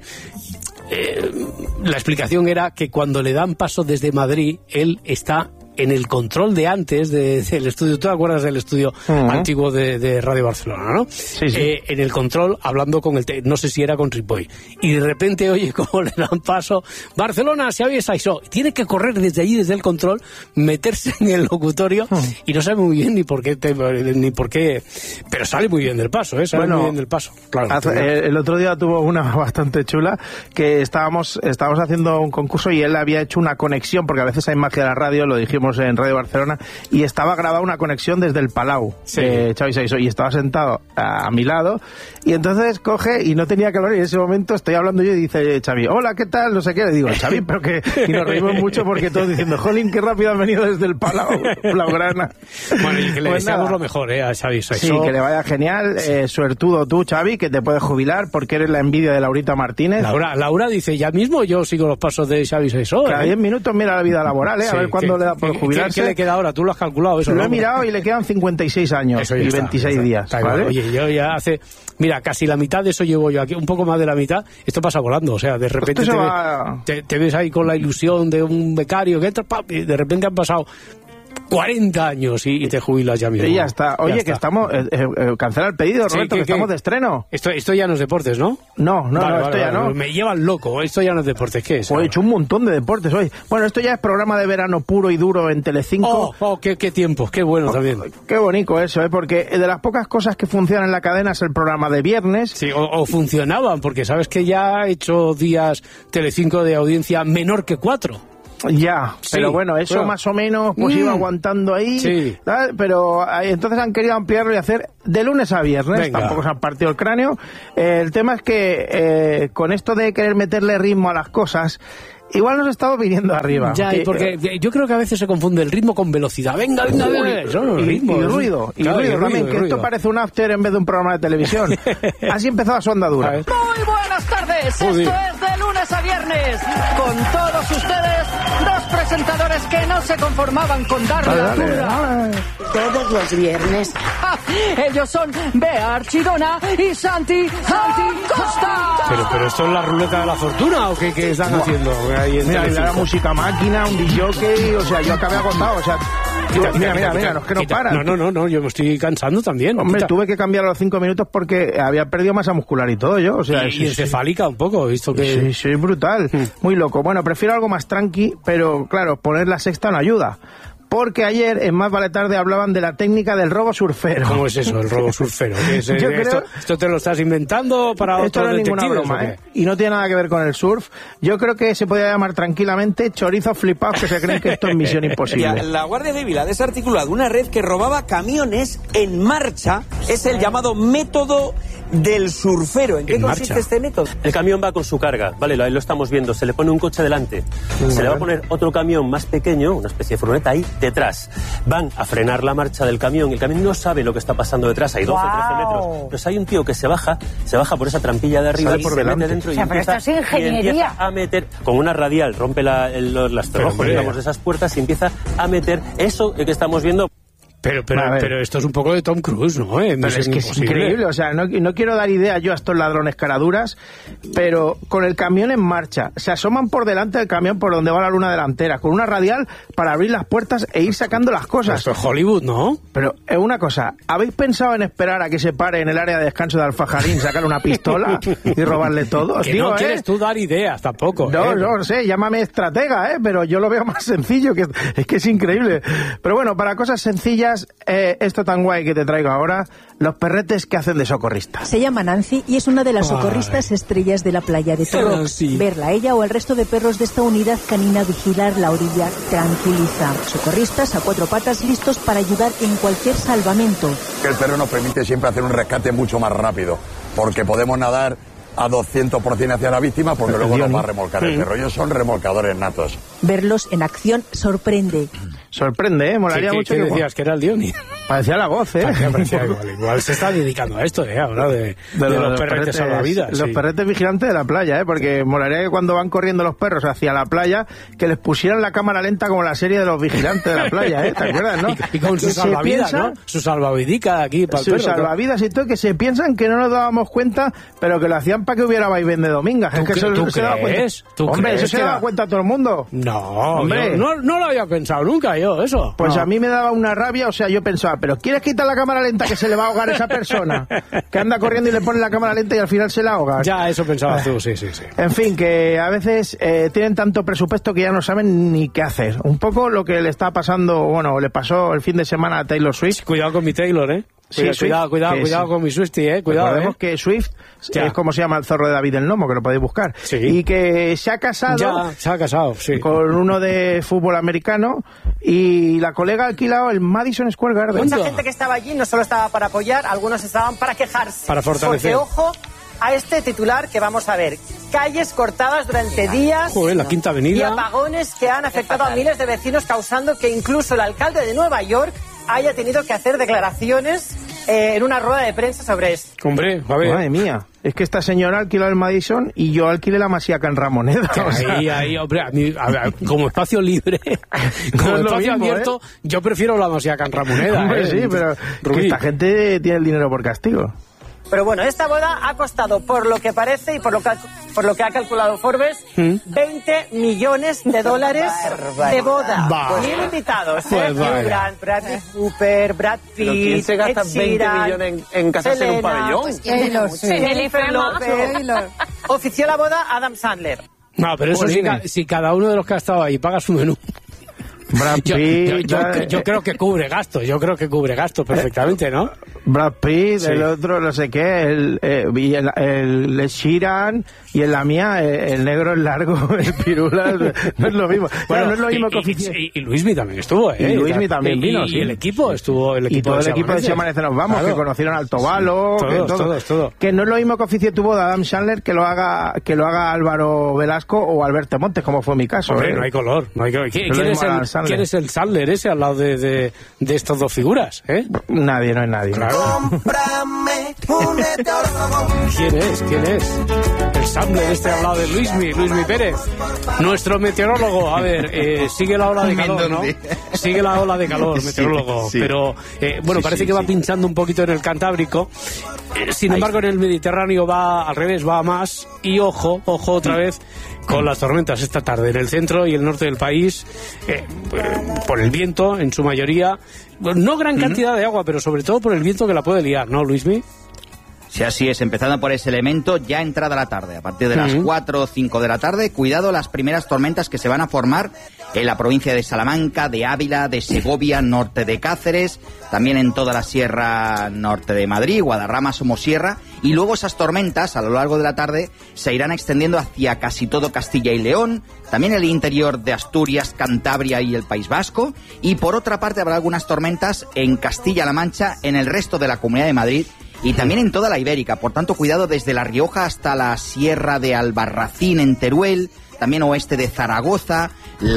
eh, la explicación era que cuando le dan paso desde Madrid, él está en el control de antes del de, de estudio. ¿Tú te acuerdas del estudio uh-huh. antiguo de, de Radio Barcelona, no? Sí, sí. Eh, en el control, hablando con el... Te- no sé si era con Ripoll. Y de repente, oye, cómo le dan paso. Barcelona, Xavi Saissó. Tiene que correr desde allí, desde el control, meterse en el locutorio uh-huh. y no sabe muy bien ni por qué, te, ni por qué... Pero sale muy bien del paso, ¿eh? Sale bueno, muy bien del paso. Claro. Hace, eh, el otro día tuvo una bastante chula, que estábamos, estábamos haciendo un concurso y él había hecho una conexión, porque a veces hay magia de la radio, lo dijimos en Radio Barcelona, y estaba grabada una conexión desde el Palau, sí. eh, Xavi Saissó, y estaba sentado a, a mi lado, y entonces coge, y no tenía que hablar, y en ese momento estoy hablando yo y dice Xavi, hola, ¿qué tal? No sé qué, le digo, Xavi, pero que... Y nos reímos mucho porque todos diciendo, jolín, qué rápido han venido desde el Palau, Blaugrana. Bueno, y que le pues deseamos nada. lo mejor, ¿eh? A Xavi Saissó. Sí, que le vaya genial, sí. eh, suertudo tú, Xavi, que te puedes jubilar porque eres la envidia de Laurita Martínez. Laura, Laura dice, ya mismo yo sigo los pasos de Xavi Saissó. Cada ¿eh? diez minutos mira la vida laboral, ¿eh? A sí, ver cuándo ¿qué, le da por qué, jubilarse. ¿qué, ¿Qué le queda ahora? ¿Tú lo has calculado eso? Lo ¿no? he mirado y le quedan cincuenta y seis años y está, veintiséis días. Está, ¿vale? Oye, yo ya hace... Mira, casi la mitad de eso llevo yo aquí, un poco más de la mitad. Esto pasa volando, o sea, de repente te, va... te, te ves ahí con la ilusión de un becario que entra, pap, y de repente han pasado cuarenta años y, y te jubilas ya mismo. Y ya está. Oye, ya que está. estamos... Eh, eh, cancela el pedido, Roberto, sí, que, que estamos que... de estreno. Esto, esto ya no es deportes, ¿no? No, no, vale, no, vale, esto ya vale, no. Me llevan loco, esto ya no es deportes. ¿Qué es? Pues he hecho un montón de deportes hoy. Bueno, esto ya es programa de verano puro y duro en Telecinco. Oh, oh qué, qué tiempo, qué bueno oh, también. Qué bonito eso, ¿eh? Porque de las pocas cosas que funcionan en la cadena es el programa de viernes. Sí, o, o funcionaban, porque sabes que ya ha hecho días Telecinco de audiencia menor que cuatro. Ya, sí, pero bueno, eso bueno. más o menos pues mm. iba aguantando ahí, sí. ¿tal? Pero eh, entonces han querido ampliarlo y hacer de lunes a viernes. Venga. Tampoco se han partido el cráneo. Eh, el tema es que eh, con esto de querer meterle ritmo a las cosas, igual nos estamos viniendo arriba. Ya, que, y porque eh, yo creo que a veces se confunde el ritmo con velocidad. Venga, venga, venga. Eso no es ritmo, y, y ruido, y claro, ruido, y ruido también, y que ruido. Esto parece un after en vez de un programa de televisión. Así empezaba su andadura. Muy buenas tardes, esto es de lunes a viernes. Con todos ustedes, dos presentadores que no se conformaban con darle dale, la turra. Todos los viernes. A Ellos son Bea Archidona y Santi, Santi Costa. Pero, pero esto es la ruleta de la fortuna, ¿o qué, qué están Buah. haciendo? Ahí en mira, la música máquina, un disjockey, o sea, yo acabé agotado, o sea... Quita, mira, mira, mira, no es que no paran. No, no, no, no, yo me estoy cansando también. Hombre, quita. tuve que cambiar a los cinco minutos porque había perdido masa muscular y todo yo. O sea, y, sí, y encefálica sí. un poco, visto que... Sí, sí, brutal, mm. muy loco. Bueno, prefiero algo más tranqui, pero claro, poner la sexta no ayuda. Porque ayer, en Más Vale Tarde, hablaban de la técnica del robo surfero. ¿Cómo es eso, el robo surfero? ¿Qué es, Yo esto, creo... ¿Esto te lo estás inventando para esto otros no es ninguna broma, ¿eh? Y no tiene nada que ver con el surf. Yo creo que se podría llamar tranquilamente chorizos flipados que se creen que esto es misión imposible. La Guardia Civil ha desarticulado una red que robaba camiones en marcha. Es el llamado método del surfero. ¿En qué en consiste marcha. este método? El camión va con su carga, vale, ahí lo estamos viendo. Se le pone un coche delante. Sí, se le va a poner otro camión más pequeño, una especie de furgoneta ahí detrás. Van a frenar la marcha del camión. El camión no sabe lo que está pasando detrás. Hay doce, wow. trece metros. Entonces hay un tío que se baja, se baja por esa trampilla de arriba y se delante. mete dentro. O sea, y, empieza, esto es ingeniería. y empieza a meter, con una radial, rompe la, el, las cerrojos, digamos, de esas puertas y empieza a meter eso que estamos viendo. Pero, pero, pero esto es un poco de Tom Cruise, ¿no? Eh, pero es que es increíble, o sea, no, no quiero dar idea yo a estos ladrones caraduras, pero con el camión en marcha, se asoman por delante del camión por donde va la luna delantera, con una radial para abrir las puertas e ir sacando las cosas. Esto es Hollywood, ¿no? Pero es una cosa, ¿habéis pensado en esperar a que se pare en el área de descanso de Alfajarín, sacarle una pistola y robarle todo? Que Digo, no ¿eh? quieres tú dar ideas tampoco. No, ¿eh? no sé, llámame estratega, ¿eh? Pero yo lo veo más sencillo, que es que es increíble. Pero bueno, para cosas sencillas, eh, esto tan guay que te traigo ahora, los perretes que hacen de socorrista. Se llama Nancy y es una de las socorristas Ay. estrellas de la playa de Torrox. Sí. Verla, ella o el resto de perros de esta unidad canina vigilar la orilla tranquiliza. Socorristas a cuatro patas listos para ayudar en cualquier salvamento. El perro nos permite siempre hacer un rescate mucho más rápido, porque podemos nadar a doscientos por ciento hacia la víctima porque luego nos va a remolcar el perro. Ellos son remolcadores natos. Verlos en acción sorprende. Sorprende, ¿eh? Molaría ¿Qué, mucho. ¿Qué que decías? Que era el Diony. Parecía la voz, ¿eh? Parecía, parecía igual, igual se está dedicando a esto, ¿eh? Ahora de, de, de, de los, los perretes salvavidas. Los sí. perretes vigilantes de la playa, ¿eh? Porque molaría que cuando van corriendo los perros hacia la playa, que les pusieran la cámara lenta como la serie de los vigilantes de la playa, ¿eh? ¿Te acuerdas, no? Y, y con su salvavidas, ¿no? Su salvavidica aquí para el perro. Su salvavidas y todo, que se piensan que no nos dábamos cuenta, pero que lo hacían para que hubiera vaivén de domingas. Es que eso ¿tú se daba cuenta. ¿Tú Hombre, crees eso se daba cuenta todo el mundo. No, hombre. No, no lo había pensado nunca yo, eso. Pues no. a mí me daba una rabia, o sea, yo pensaba, pero ¿quieres quitar la cámara lenta que se le va a ahogar a esa persona? Que anda corriendo y le pone la cámara lenta y al final se la ahoga. Ya, eso pensabas tú, sí, sí, sí. En fin, que a veces eh, tienen tanto presupuesto que ya no saben ni qué hacer. Un poco lo que le está pasando, bueno, le pasó el fin de semana a Taylor Swift. Cuidado con mi Taylor, ¿eh? Sí, cuidado, Swift, cuidado, cuidado, cuidado sí. con mi Swiftie, eh, cuidado. Recordemos eh. que Swift ya. es como se llama el zorro de David el Nomo, que lo podéis buscar. Sí. Y que se ha casado. Ya, se ha casado, sí. Con uno de fútbol americano y la colega ha alquilado el Madison Square Garden. Mucha gente que estaba allí no solo estaba para apoyar, algunos estaban para quejarse. Para fortalecer. Porque, ojo, a este titular que vamos a ver. Calles cortadas durante días. Joder, la Quinta Avenida. Y apagones que han afectado a miles de vecinos, causando que incluso el alcalde de Nueva York haya tenido que hacer declaraciones eh, en una rueda de prensa sobre esto. Hombre, a ver. Madre mía. Es que esta señora alquiló el Madison y yo alquilé la Masía Can Ramoneda. O sea, ahí, ahí, hombre, a mí, a ver, como espacio libre, como no espacio mismo, abierto, ¿eh? Yo prefiero la Masía Can Ramoneda. Hombre, ¿eh? sí, pero que esta gente tiene el dinero por castigo. Pero bueno, esta boda ha costado, por lo que parece y por lo que ha, por lo que ha calculado Forbes, ¿Mm? veinte millones de dólares de boda. Mil invitados. Pues Hugh Grant, Bradley Cooper, Brad Pitt, ¿quién se gasta veinte millones en, en casarse en un pabellón? Pues, Taylor, sí. Jennifer López. Ofició la boda Adam Sandler. No, pero eso sí, si cada uno de los que ha estado ahí paga su menú. Brad Pitt, yo, yo, yo, yo creo que cubre gastos, yo creo que cubre gastos perfectamente, ¿no? Brad Pitt, sí. El otro, no sé qué, el, eh, el, el, el Sheeran, y en la mía, el, el negro, el largo, el pirula, no es lo mismo. Bueno, claro, no es lo mismo y, que ofició. Y, y, y Luismi también estuvo, ¿eh? Y Luismi también vino, y, sí. Y el equipo estuvo, el equipo y todo de el equipo de Se Amanece Nos Vamos, claro. Que conocieron al Tobalo, sí, que todos, todo. todos, todos. Que no es lo mismo que oficie tu boda Adam Sandler que lo haga, que lo haga Álvaro Velasco o Alberto Montes, como fue mi caso. Hombre, ¿eh? no hay color, no hay color. ¿Quién, no ¿quién, es el, ¿quién es el Sandler ese al lado de, de, de estas dos figuras, eh? Nadie, no es nadie. Claro. Cómprame ¿Quién es? ¿Quién es? El sample de este hablado de Luismi, Luismi Pérez, nuestro meteorólogo. A ver, eh, sigue la ola de calor, ¿no? Sigue la ola de calor, meteorólogo. Sí, sí. Pero, eh, bueno, sí, parece sí, que va sí. pinchando un poquito en el Cantábrico. Eh, sin Ahí. embargo, en el Mediterráneo va al revés, va a más. Y ojo, ojo otra vez con las tormentas esta tarde en el centro y el norte del país, eh, por el viento en su mayoría. No gran cantidad uh-huh. de agua, pero sobre todo por el viento que la puede liar, ¿no, Luismi? Sí, así es, empezando por ese elemento, ya entrada la tarde, a partir de las uh-huh. cuatro o cinco de la tarde, cuidado las primeras tormentas que se van a formar en la provincia de Salamanca, de Ávila, de Segovia, norte de Cáceres, también en toda la sierra norte de Madrid, Guadarrama, Somosierra, y luego esas tormentas a lo largo de la tarde se irán extendiendo hacia casi todo Castilla y León, también el interior de Asturias, Cantabria y el País Vasco, y por otra parte habrá algunas tormentas en Castilla-La Mancha, en el resto de la Comunidad de Madrid, y también en toda la Ibérica. Por tanto, cuidado desde La Rioja hasta la sierra de Albarracín en Teruel, también oeste de Zaragoza,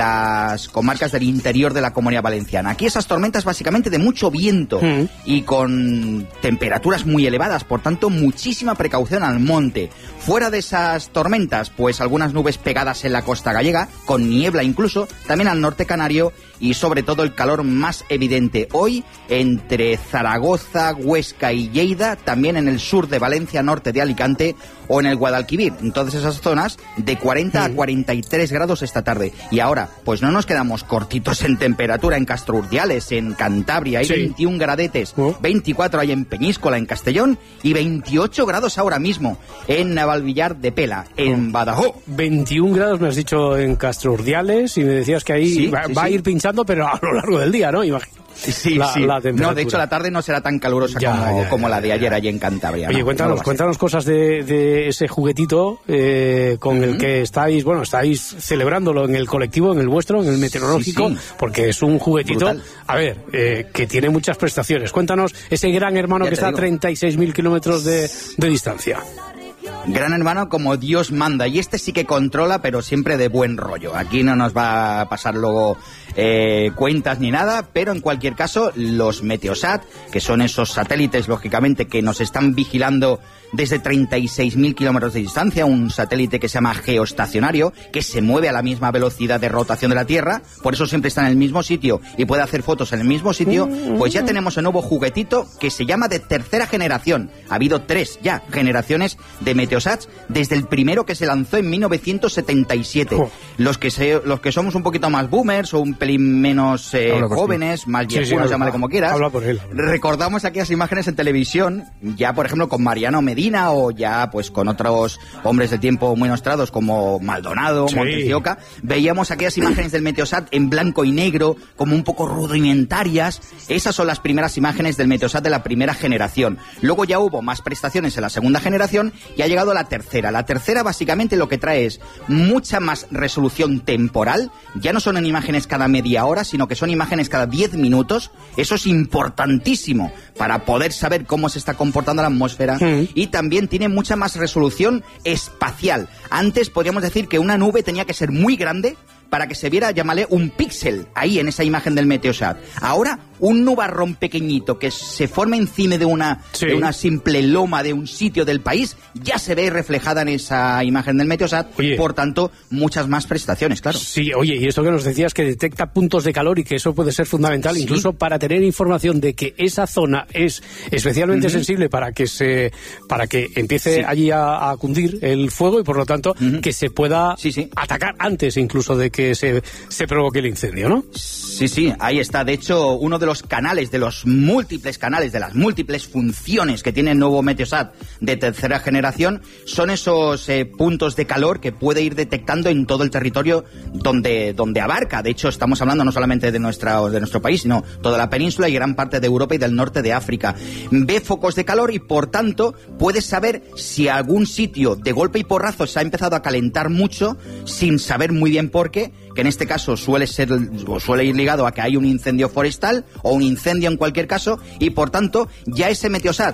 las comarcas del interior de la Comunidad Valenciana. Aquí esas tormentas básicamente de mucho viento mm. y con temperaturas muy elevadas, por tanto muchísima precaución al monte. Fuera de esas tormentas, pues algunas nubes pegadas en la costa gallega, con niebla incluso, también al norte canario y sobre todo el calor más evidente hoy entre Zaragoza, Huesca y Lleida, también en el sur de Valencia, norte de Alicante o en el Guadalquivir. En todas esas zonas de cuarenta a cuarenta y tres grados esta tarde. Y ahora, pues no nos quedamos cortitos en temperatura en Castro Urdiales, en Cantabria hay sí. veintiún gradetes, uh. veinticuatro hay en Peñíscola, en Castellón y veintiocho grados ahora mismo en Navalvillar de Pela, en Badajoz. veintiún grados me has dicho en Castro Urdiales y me decías que ahí sí, va, sí, va sí. a ir pinchando, pero a lo largo del día, ¿no? Imagino. Sí, la, sí. La no, de hecho la tarde no será tan calurosa ya, como, ya, como ya, la de ayer allí en Cantabria. Oye, ¿no? cuéntanos, no cuéntanos cosas de, de ese juguetito eh, con uh-huh. el que estáis, bueno, estáis celebrándolo en el colectivo, en el vuestro, en el meteorológico, sí, sí. porque es un juguetito, brutal. A ver, eh, que tiene muchas prestaciones. Cuéntanos ese gran hermano ya que está digo. a treinta y seis mil kilómetros de, de distancia. Gran hermano como Dios manda, y este sí que controla, pero siempre de buen rollo. Aquí no nos va a pasar luego eh, cuentas ni nada, pero en cualquier caso los Meteosat, que son esos satélites lógicamente que nos están vigilando desde treinta y seis mil kilómetros de distancia, un satélite que se llama geoestacionario, que se mueve a la misma velocidad de rotación de la Tierra, por eso siempre está en el mismo sitio y puede hacer fotos en el mismo sitio. Pues ya tenemos el nuevo juguetito que se llama de tercera generación. Ha habido tres ya generaciones de Meteosats desde el primero que se lanzó en mil novecientos setenta y siete. Oh. Los que se, los que somos un poquito más boomers o un pelín menos eh, jóvenes, más viejunos, sí, sí, llámale como quieras, habla por él, habla. Recordamos aquellas imágenes en televisión, ya por ejemplo con Mariano Medina o ya pues con otros hombres del tiempo muy nostrados como Maldonado, sí. Montes de Oca, veíamos aquellas imágenes del Meteosat en blanco y negro, como un poco rudimentarias. Esas son las primeras imágenes del Meteosat de la primera generación. Luego ya hubo más prestaciones en la segunda generación y ha llegado a la tercera. La tercera básicamente lo que trae es mucha más resolución temporal. Ya no son en imágenes cada media hora, sino que son imágenes cada diez minutos. Eso es importantísimo para poder saber cómo se está comportando la atmósfera. Sí. Y también tiene mucha más resolución espacial. Antes podríamos decir que una nube tenía que ser muy grande para que se viera, llámale, un píxel ahí en esa imagen del Meteosat. Ahora, un nubarrón pequeñito que se forma encima de una, sí. de una simple loma de un sitio del país, ya se ve reflejada en esa imagen del Meteosat. Oye, por tanto, muchas más prestaciones, claro. Sí, oye, y esto que nos decías, que detecta puntos de calor y que eso puede ser fundamental, sí. incluso para tener información de que esa zona es especialmente uh-huh. sensible para que se para que empiece sí. allí a, a cundir el fuego y, por lo tanto, uh-huh. que se pueda sí, sí. atacar antes incluso de que que se, se provoque el incendio, ¿no? Sí, sí, ahí está. De hecho, uno de los canales, de los múltiples canales, de las múltiples funciones que tiene el nuevo Meteosat de tercera generación, son esos eh, puntos de calor que puede ir detectando en todo el territorio donde, donde abarca. De hecho, estamos hablando no solamente de, nuestra, de nuestro país, sino toda la península y gran parte de Europa y del norte de África. Ve focos de calor y, por tanto, puedes saber si algún sitio de golpe y porrazo se ha empezado a calentar mucho sin saber muy bien por qué, que en este caso suele ser o suele ir ligado a que hay un incendio forestal o un incendio en cualquier caso, y por tanto ya ese Meteosat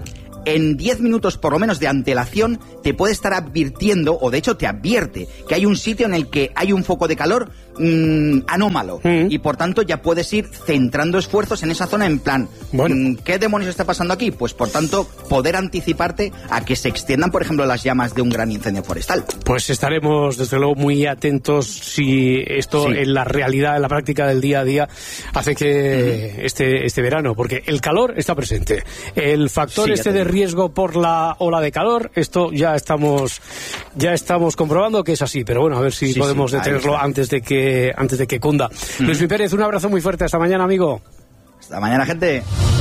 en diez minutos por lo menos de antelación te puede estar advirtiendo, o de hecho te advierte, que hay un sitio en el que hay un foco de calor mmm, anómalo. Mm. Y por tanto ya puedes ir centrando esfuerzos en esa zona en plan, bueno. ¿qué demonios está pasando aquí? Pues por tanto poder anticiparte a que se extiendan, por ejemplo, las llamas de un gran incendio forestal. Pues estaremos desde luego muy atentos si esto sí. en la realidad, en la práctica del día a día hace que mm. este, este verano, porque el calor está presente. El factor sí, este de riesgo por la ola de calor, esto ya estamos ya estamos comprobando que es así, pero bueno, a ver si sí, podemos sí, detenerlo antes de que antes de que cunda. Mm. Luis Pérez, un abrazo muy fuerte, hasta mañana, amigo. Hasta mañana, gente.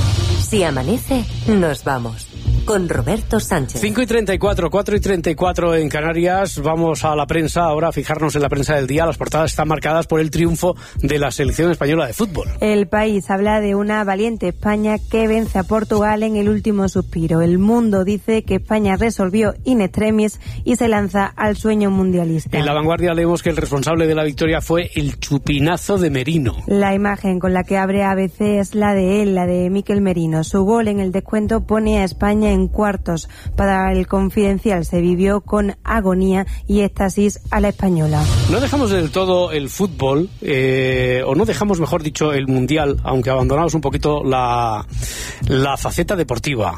Si amanece, nos vamos. Con Roberto Sánchez. cinco y treinta y cuatro, cuatro y treinta y cuatro en Canarias. Vamos a la prensa ahora, a fijarnos en la prensa del día. Las portadas están marcadas por el triunfo de la selección española de fútbol. El País habla de una valiente España que vence a Portugal en el último suspiro. El Mundo dice que España resolvió in extremis y se lanza al sueño mundialista. En La Vanguardia leemos que el responsable de la victoria fue el chupinazo de Merino. La imagen con la que abre A B C es la de él, la de Mikel Merino. Su gol en el descuento pone a España en cuartos. Para el Confidencial se vivió con agonía y éxtasis a la española. No dejamos del todo el fútbol, eh, o no dejamos, mejor dicho, el mundial, aunque abandonamos un poquito la, la faceta deportiva,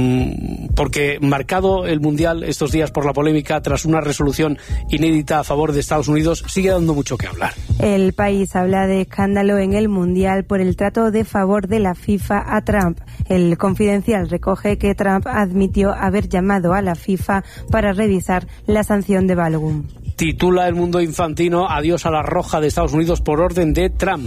mm, porque marcado el mundial estos días por la polémica tras una resolución inédita a favor de Estados Unidos, sigue dando mucho que hablar. El País habla de escándalo en el mundial por el trato de favor de la FIFA a Trump. El Confidencial recoge que Trump admitió haber llamado a la FIFA para revisar la sanción de Balogun. Titula El Mundo Infantino: adiós a la roja de Estados Unidos por orden de Trump.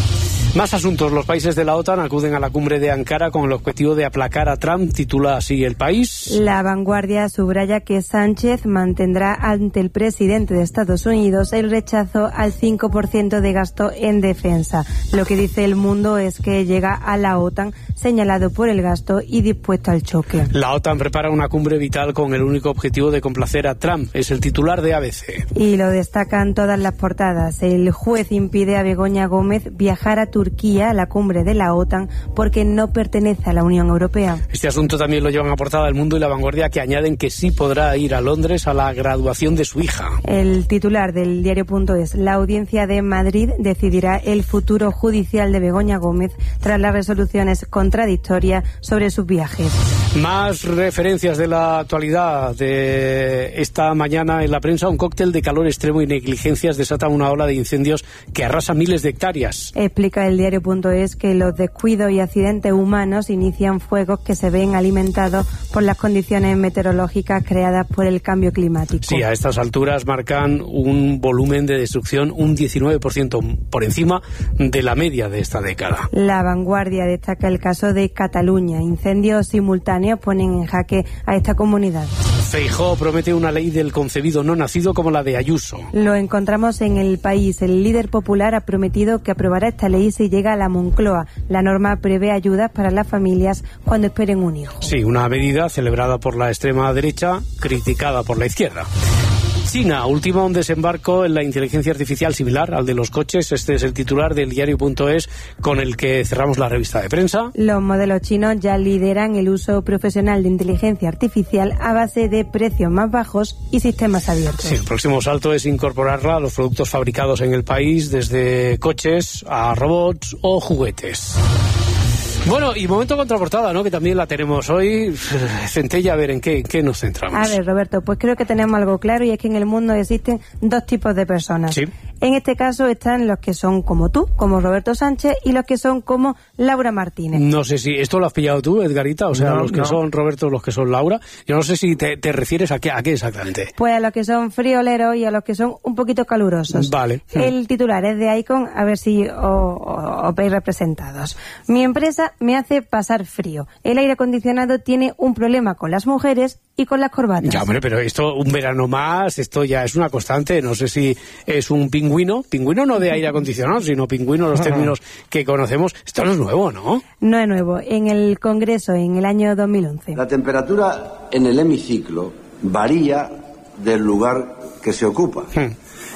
Más asuntos. Los países de la OTAN acuden a la cumbre de Ankara con el objetivo de aplacar a Trump, titula así El País. La Vanguardia subraya que Sánchez mantendrá ante el presidente de Estados Unidos el rechazo al cinco por ciento de gasto en defensa. Lo que dice El Mundo es que llega a la OTAN señalado por el gasto y dispuesto al choque. La OTAN prepara una cumbre vital con el único objetivo de complacer a Trump. Es el titular de A B C. Y lo destacan todas las portadas. El juez impide a Begoña Gómez viajar a Turquía Turquía a la cumbre de la OTAN porque no pertenece a la Unión Europea. Este asunto también lo llevan a portada El Mundo y La Vanguardia, que añaden que sí podrá ir a Londres a la graduación de su hija. El titular del diario.es: la audiencia de Madrid decidirá el futuro judicial de Begoña Gómez tras las resoluciones contradictorias sobre sus viajes. Más referencias de la actualidad de esta mañana en la prensa. Un cóctel de calor extremo y negligencias desata una ola de incendios que arrasa miles de hectáreas. Explica el diario.es que los descuidos y accidentes humanos inician fuegos que se ven alimentados por las condiciones meteorológicas creadas por el cambio climático. Sí, a estas alturas marcan un volumen de destrucción un diecinueve por ciento por encima de la media de esta década. La Vanguardia destaca el caso de Cataluña. Incendios simultáneos ponen en jaque a esta comunidad. Feijóo promete una ley del concebido no nacido como la de Ayuso. Lo encontramos en El País. El líder popular ha prometido que aprobará esta ley si llega a la Moncloa. La norma prevé ayudas para las familias cuando esperen un hijo. Sí, una medida celebrada por la extrema derecha, criticada por la izquierda. China ultima un desembarco en la inteligencia artificial similar al de los coches. Este es el titular del diario.es con el que cerramos la revista de prensa. Los modelos chinos ya lideran el uso profesional de inteligencia artificial a base de precios más bajos y sistemas abiertos. Sí, el próximo salto es incorporarla a los productos fabricados en el país, desde coches a robots o juguetes. Bueno, y momento contraportada, ¿no? Que también la tenemos hoy. Centella, a ver, ¿en qué, en qué nos centramos? A ver, Roberto, pues creo que tenemos algo claro, y es que en el mundo existen dos tipos de personas. Sí. En este caso están los que son como tú, como Roberto Sánchez, y los que son como Laura Martínez. No sé si esto lo has pillado tú, Edgarita, o sea, no, los que no. son Roberto, los que son Laura. Yo no sé si te, te refieres a qué, a qué exactamente. Pues a los que son frioleros y a los que son un poquito calurosos. Vale. El titular es de Icon, a ver si os, os veis representados. Mi empresa me hace pasar frío. El aire acondicionado tiene un problema con las mujeres y con las corbatas. Ya, hombre, pero esto, un verano más, esto ya es una constante. No sé si es un pingüino, pingüino no de aire acondicionado, sino pingüino, los términos que conocemos. Esto no es nuevo, ¿no? No es nuevo. En el Congreso, en el año dos mil once. La temperatura en el hemiciclo varía del lugar que se ocupa. Hmm.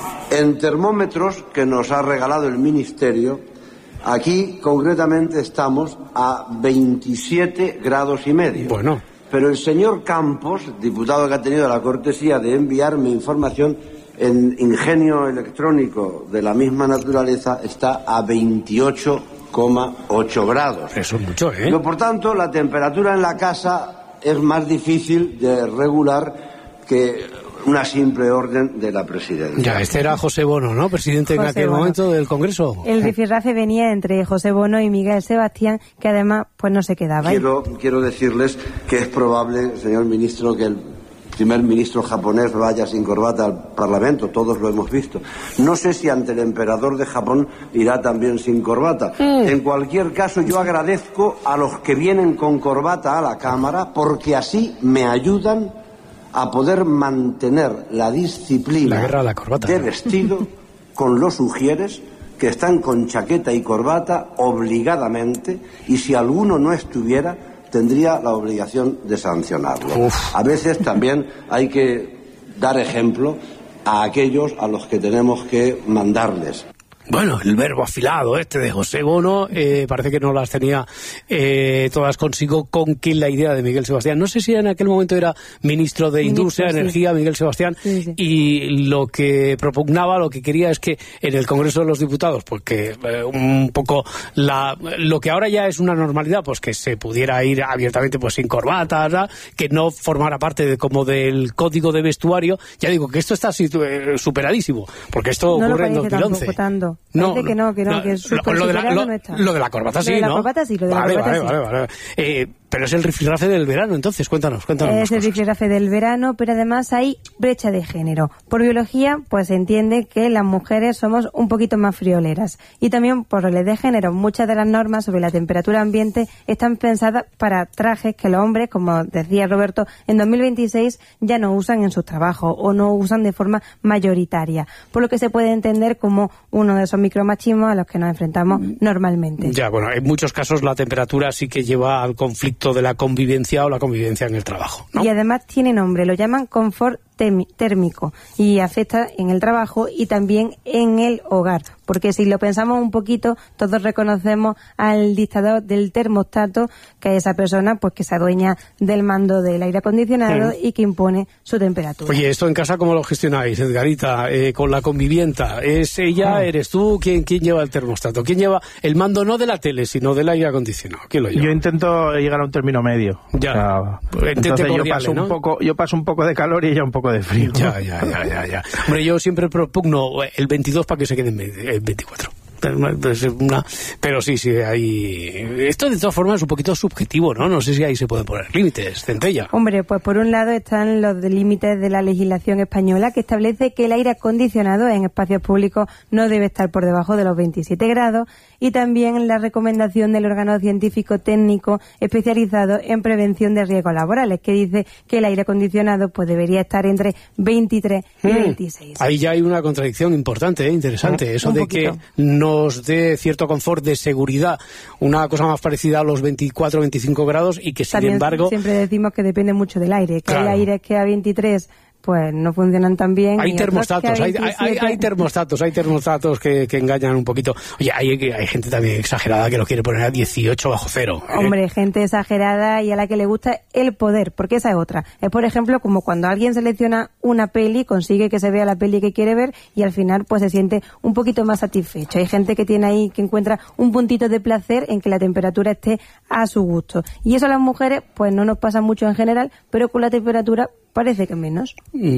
En termómetros que nos ha regalado el Ministerio, aquí concretamente estamos a veintisiete grados y medio. Bueno. pero el señor Campos, diputado que ha tenido la cortesía de enviarme información, en ingenio electrónico de la misma naturaleza está a veintiocho coma ocho grados. Eso es mucho, ¿eh? Yo, por tanto, la temperatura en la casa es más difícil de regular que una simple orden de la presidencia. Ya, este era José Bono, ¿no? Presidente José en aquel Bono. momento del Congreso. El rifirrafe venía entre José Bono y Miguel Sebastián, que además pues no se quedaba. Quiero, quiero decirles que es probable, señor ministro, que el primer ministro japonés vaya sin corbata al Parlamento, todos lo hemos visto. No sé si ante el emperador de Japón irá también sin corbata. Mm. En cualquier caso, yo agradezco a los que vienen con corbata a la Cámara, porque así me ayudan a poder mantener la disciplina la la corbata, de ¿no? vestido con los ujieres que están con chaqueta y corbata obligadamente, y si alguno no estuviera tendría la obligación de sancionarlo. Uf. A veces también hay que dar ejemplo a aquellos a los que tenemos que mandarles. Bueno, el verbo afilado este de José Bono eh, parece que no las tenía eh, todas consigo con que la idea de Miguel Sebastián. No sé si en aquel momento era ministro de ministro, Industria, sí. Energía, Miguel Sebastián, sí, sí. Y lo que propugnaba, lo que quería es que en el Congreso de los Diputados, porque eh, un poco la, lo que ahora ya es una normalidad, pues que se pudiera ir abiertamente pues sin corbata, ¿verdad? Que no formara parte de como del código de vestuario. Ya digo que esto está superadísimo, porque esto no ocurre en dos mil once. No, que no, que no, no, que es lo, lo, de la, lo, no lo de la corbata sí, ¿no? Lo de la corbata sí, lo de vale, la corbata vale, sí. Vale, vale, eh, pero es el rifirrafe del verano, entonces, cuéntanos, cuéntanos. Es el rifirrafe del verano, pero además hay brecha de género. Por biología, pues se entiende que las mujeres somos un poquito más frioleras. Y también por roles de género, muchas de las normas sobre la temperatura ambiente están pensadas para trajes que los hombres, como decía Roberto, en dos mil veintiséis ya no usan en sus trabajos o no usan de forma mayoritaria. Por lo que se puede entender como uno de esos micromachismos a los que nos enfrentamos normalmente. Ya, bueno, en muchos casos la temperatura sí que lleva al conflicto de la convivencia o la convivencia en el trabajo, ¿no? Y además tiene nombre, lo llaman confort térmico y afecta en el trabajo y también en el hogar, porque si lo pensamos un poquito, todos reconocemos al dictador del termostato, que es esa persona pues que se adueña del mando del aire acondicionado sí. y que impone su temperatura. Oye, ¿esto en casa cómo lo gestionáis, Edgarita? Eh, con la convivienta, ¿es ella, eres tú? ¿Quién, quién lleva el termostato? ¿Quién lleva el mando no de la tele, sino del aire acondicionado? ¿Quién lo lleva? Yo intento llegar a un término medio. Ya. O sea, entonces yo paso, ¿no? un poco, yo paso un poco de calor y ella un poco de frío. Ya, ya, ya, ya, ya. Hombre, yo siempre propugno el veintidós para que se quede en veinticuatro. Una, pero sí, sí, hay... Esto de todas formas es un poquito subjetivo, ¿no? No sé si ahí se pueden poner límites, Centella. Hombre, pues por un lado están los límites de la legislación española, que establece que el aire acondicionado en espacios públicos no debe estar por debajo de los veintisiete grados, y también la recomendación del órgano científico técnico especializado en prevención de riesgos laborales, que dice que el aire acondicionado pues debería estar entre veintitrés y veintiséis. Ahí ya hay una contradicción importante, ¿eh? Interesante, eso de que nos dé cierto confort de seguridad, una cosa más parecida a los veinticuatro, veinticinco grados, y que sin También embargo... siempre decimos que depende mucho del aire, que claro. hay aires que a veintitrés pues no funcionan tan bien. Hay termostatos, hay, hay, hay termostatos, hay termostatos que, que engañan un poquito. Oye, hay, hay gente también exagerada que lo quiere poner a dieciocho bajo cero. ¿eh? Hombre, gente exagerada y a la que le gusta el poder, porque esa es otra. Es, por ejemplo, como cuando alguien selecciona una peli, consigue que se vea la peli que quiere ver y al final pues se siente un poquito más satisfecho. Hay gente que tiene ahí, que encuentra un puntito de placer en que la temperatura esté a su gusto. Y eso a las mujeres pues no nos pasa mucho en general, pero con la temperatura parece que menos.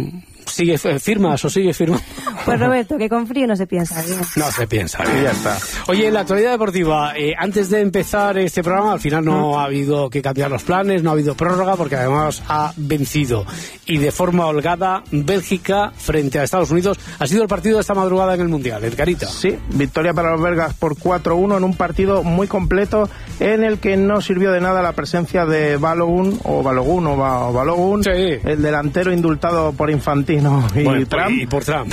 ¿Sigue firmas o sigue firmando? Pues Roberto, que con frío no se piensa bien. No se piensa bien, ya está. Oye, en la actualidad deportiva, eh, antes de empezar este programa, al final no ¿Mm? ha habido que cambiar los planes, no ha habido prórroga, porque además ha vencido. Y de forma holgada, Bélgica frente a Estados Unidos. Ha sido el partido de esta madrugada en el Mundial, Edgarita. Sí, victoria para los belgas por cuatro uno en un partido muy completo en el que no sirvió de nada la presencia de Balogun, o Balogun, o, ba, o Balogun, sí. el delantero indultado por Infantino y bueno, Trump. Y por Trump, sí.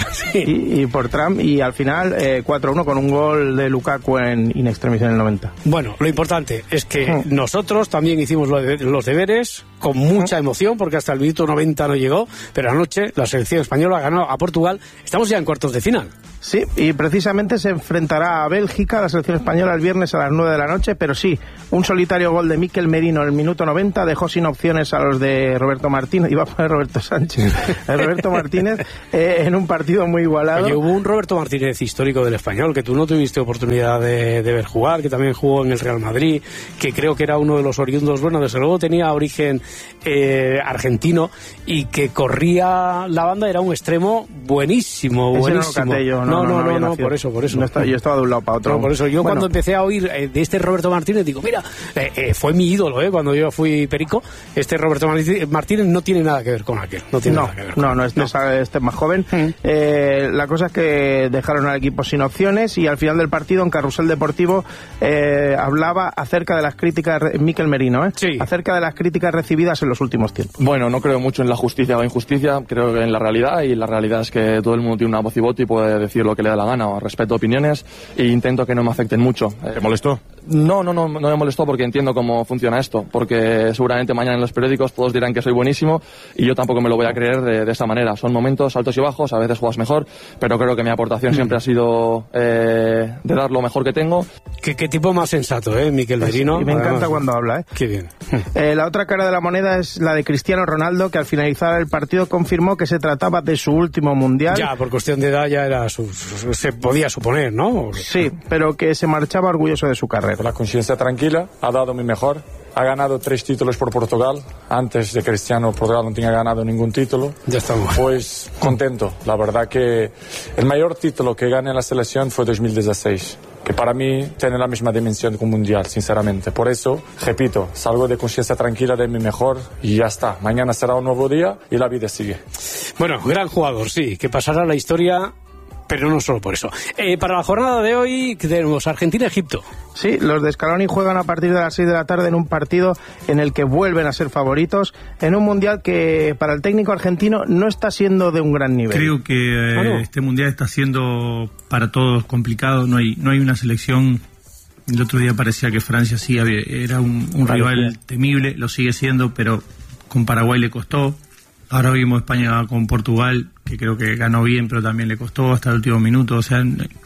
y, y por Trump, y al final eh, cuatro uno con un gol de Lukaku en in extremis en el noventa. Bueno, lo importante es que mm. nosotros también hicimos los deberes con mucha emoción, porque hasta el minuto noventa no llegó, pero anoche la selección española ganó a Portugal. Estamos ya en cuartos de final. Sí, y precisamente se enfrentará a Bélgica, la selección española, el viernes a las nueve de la noche, pero sí, un solitario gol de Mikel Merino en el minuto noventa dejó sin opciones a los de Roberto Martínez, iba a poner Roberto Sánchez, Roberto Martínez, eh, en un partido muy igualado. Oye, hubo un Roberto Martínez histórico del Español, que tú no tuviste oportunidad de, de ver jugar, que también jugó en el Real Madrid, que creo que era uno de los oriundos, bueno, desde luego tenía origen eh, argentino, y que corría la banda, era un extremo buenísimo, buenísimo. No, no, no, no, no, no, por eso, por eso. No está, yo estaba de un lado para otro. No, por eso yo bueno. cuando empecé a oír eh, de este Roberto Martínez, digo, mira, eh, eh, fue mi ídolo, eh, cuando yo fui perico. Este Roberto Martínez no tiene nada que ver con aquel. No, tiene no, nada que ver no, no, este, no. Es, este es más joven. Mm. Eh, la cosa es que dejaron al equipo sin opciones, y al final del partido, en Carrusel Deportivo, eh, hablaba acerca de las críticas, Mikel Merino, eh, sí. acerca de las críticas recibidas en los últimos tiempos. Bueno, no creo mucho en la justicia o injusticia, creo que en la realidad, y la realidad es que todo el mundo tiene una voz y voto y puede decir lo que le da la gana. Respeto opiniones e intento que no me afecten mucho. ¿Te molestó? No, no, no, no me molestó, porque entiendo cómo funciona esto, porque seguramente mañana en los periódicos todos dirán que soy buenísimo, y yo tampoco me lo voy a creer de, de esta manera. Son momentos altos y bajos, a veces juegas mejor, pero creo que mi aportación mm. siempre ha sido eh, de dar lo mejor que tengo. ¿Qué, qué tipo más sensato, eh, Mikel Merino? Y me encanta Además, cuando habla, ¿eh? Qué bien. Eh, la otra cara de la moneda es la de Cristiano Ronaldo, que al finalizar el partido confirmó que se trataba de su último mundial. Ya, por cuestión de edad ya era su, su, se podía suponer, ¿no? Sí, pero que se marchaba orgulloso de su carrera. Con la conciencia tranquila, ha dado mi mejor. Ha ganado tres títulos por Portugal. Antes de Cristiano, Portugal no tenía ganado ningún título. Ya estamos. Pues contento. La verdad que el mayor título que gané en la selección fue dos mil dieciséis. Que para mí tiene la misma dimensión que un mundial, sinceramente. Por eso, repito, salgo de conciencia tranquila de mi mejor y ya está. Mañana será un nuevo día y la vida sigue. Bueno, gran jugador, sí, que pasará la historia, pero no solo por eso. Eh, para la jornada de hoy tenemos Argentina-Egipto. Sí, los de Scaloni juegan a partir de las seis de la tarde en un partido en el que vuelven a ser favoritos, en un mundial que para el técnico argentino no está siendo de un gran nivel. Creo que eh, ah, no. este mundial está siendo para todos complicado. No hay, no hay una selección. El otro día parecía que Francia sí había, era un, un rival temible, lo sigue siendo, pero con Paraguay le costó. Ahora vimos España con Portugal, que creo que ganó bien, pero también le costó hasta el último minuto. O sea,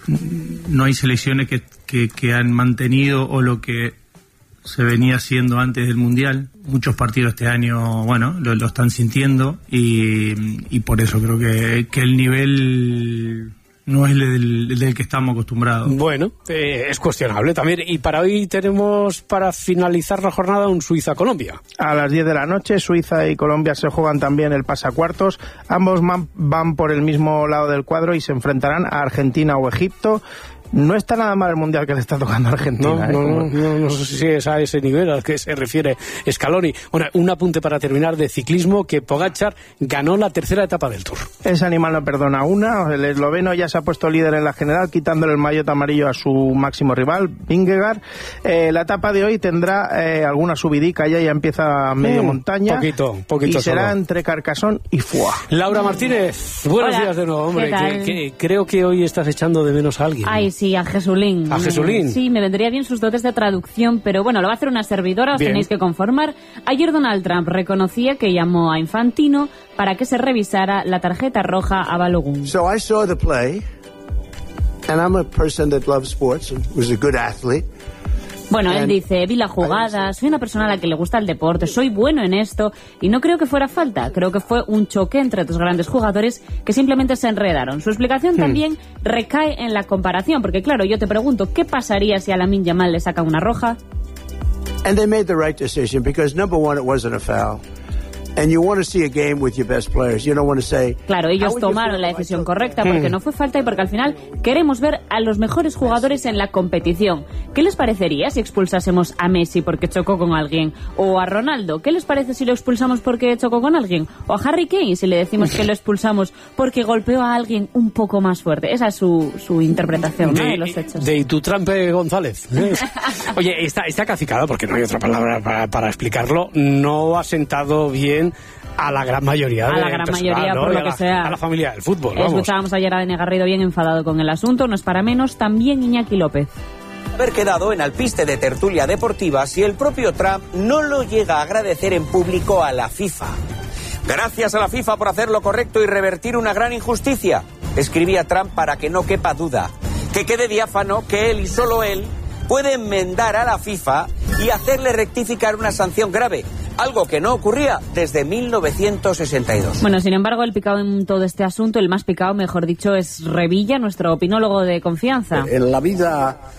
no hay selecciones que, que, que han mantenido o lo que se venía haciendo antes del Mundial. Muchos partidos este año, bueno, lo, lo están sintiendo y, y por eso creo que, que el nivel no es el del, del que estamos acostumbrados. Bueno, eh, es cuestionable también. Y para hoy tenemos, para finalizar la jornada, un Suiza-Colombia. A las diez de la noche, Suiza y Colombia se juegan también el pasacuartos. Ambos man, van por el mismo lado del cuadro y se enfrentarán a Argentina o Egipto. No está nada mal el mundial que le está tocando a Argentina. No, ¿eh? no, no, no, no sé si es a ese nivel al que se refiere Scaloni. Bueno, un apunte para terminar de ciclismo, que Pogačar ganó la tercera etapa del Tour. Ese animal no perdona una. El esloveno ya se ha puesto líder en la general, quitándole el maillot amarillo a su máximo rival, Vingegaard. Eh, la etapa de hoy tendrá eh, alguna subidica, ya ya empieza medio mm, montaña. Poquito, poquito Y será solo. entre Carcassonne y Foix. Laura Martínez, buenos Hola. días de nuevo, hombre. ¿Qué tal? Que, que, creo que hoy estás echando de menos a alguien. Ay, sí, a Jesulín. ¿A Jesulín? Sí, me vendría bien sus dotes de traducción, pero bueno, lo va a hacer una servidora, os bien. tenéis que conformar. Ayer Donald Trump reconocía que llamó a Infantino para que se revisara la tarjeta roja a Balogun. So I saw the play, and I'm a person that loves sports, and was a good athlete. Bueno, él dice, vi la jugada, soy una persona a la que le gusta el deporte, soy bueno en esto, y no creo que fuera falta, creo que fue un choque entre dos grandes jugadores que simplemente se enredaron. Su explicación hmm. también recae en la comparación, porque claro, yo te pregunto, ¿qué pasaría si a Lamine Yamal le sacan una roja? And they made the right decision, because number one, it wasn't a foul. And you want to see a game with your best players. You don't want to say, claro, ellos tomaron la decisión correcta porque no fue falta y porque al final queremos ver a los mejores jugadores en la competición. ¿Qué les parecería si expulsásemos a Messi porque chocó con alguien? ¿O a Ronaldo? ¿Qué les parece si lo expulsamos porque chocó con alguien? ¿O a Harry Kane si le decimos que lo expulsamos porque golpeó a alguien un poco más fuerte? Esa es su, su interpretación, ¿no?, de, de los hechos. De Itutrampe González. Oye, está, está cacicada, porque no hay otra palabra para, para explicarlo. No ha sentado bien afectan a la gran mayoría. A de la gran personal, mayoría, ¿no? por Y lo a que la, sea. A la familia del fútbol, vamos. Escuchábamos ayer a Dani Garrido bien enfadado con el asunto, no es para menos, también Iñaki López. Haber quedado en alpiste de tertulia deportiva si el propio Trump no lo llega a agradecer en público a la FIFA. Gracias a la FIFA por hacer lo correcto y revertir una gran injusticia, escribía Trump para que no quepa duda. Que quede diáfano que él y solo él puede enmendar a la FIFA y hacerle rectificar una sanción grave, algo que no ocurría desde mil novecientos sesenta y dos. Bueno, sin embargo, el picado en todo este asunto, el más picado, mejor dicho, es Revilla, nuestro opinólogo de confianza. En la vida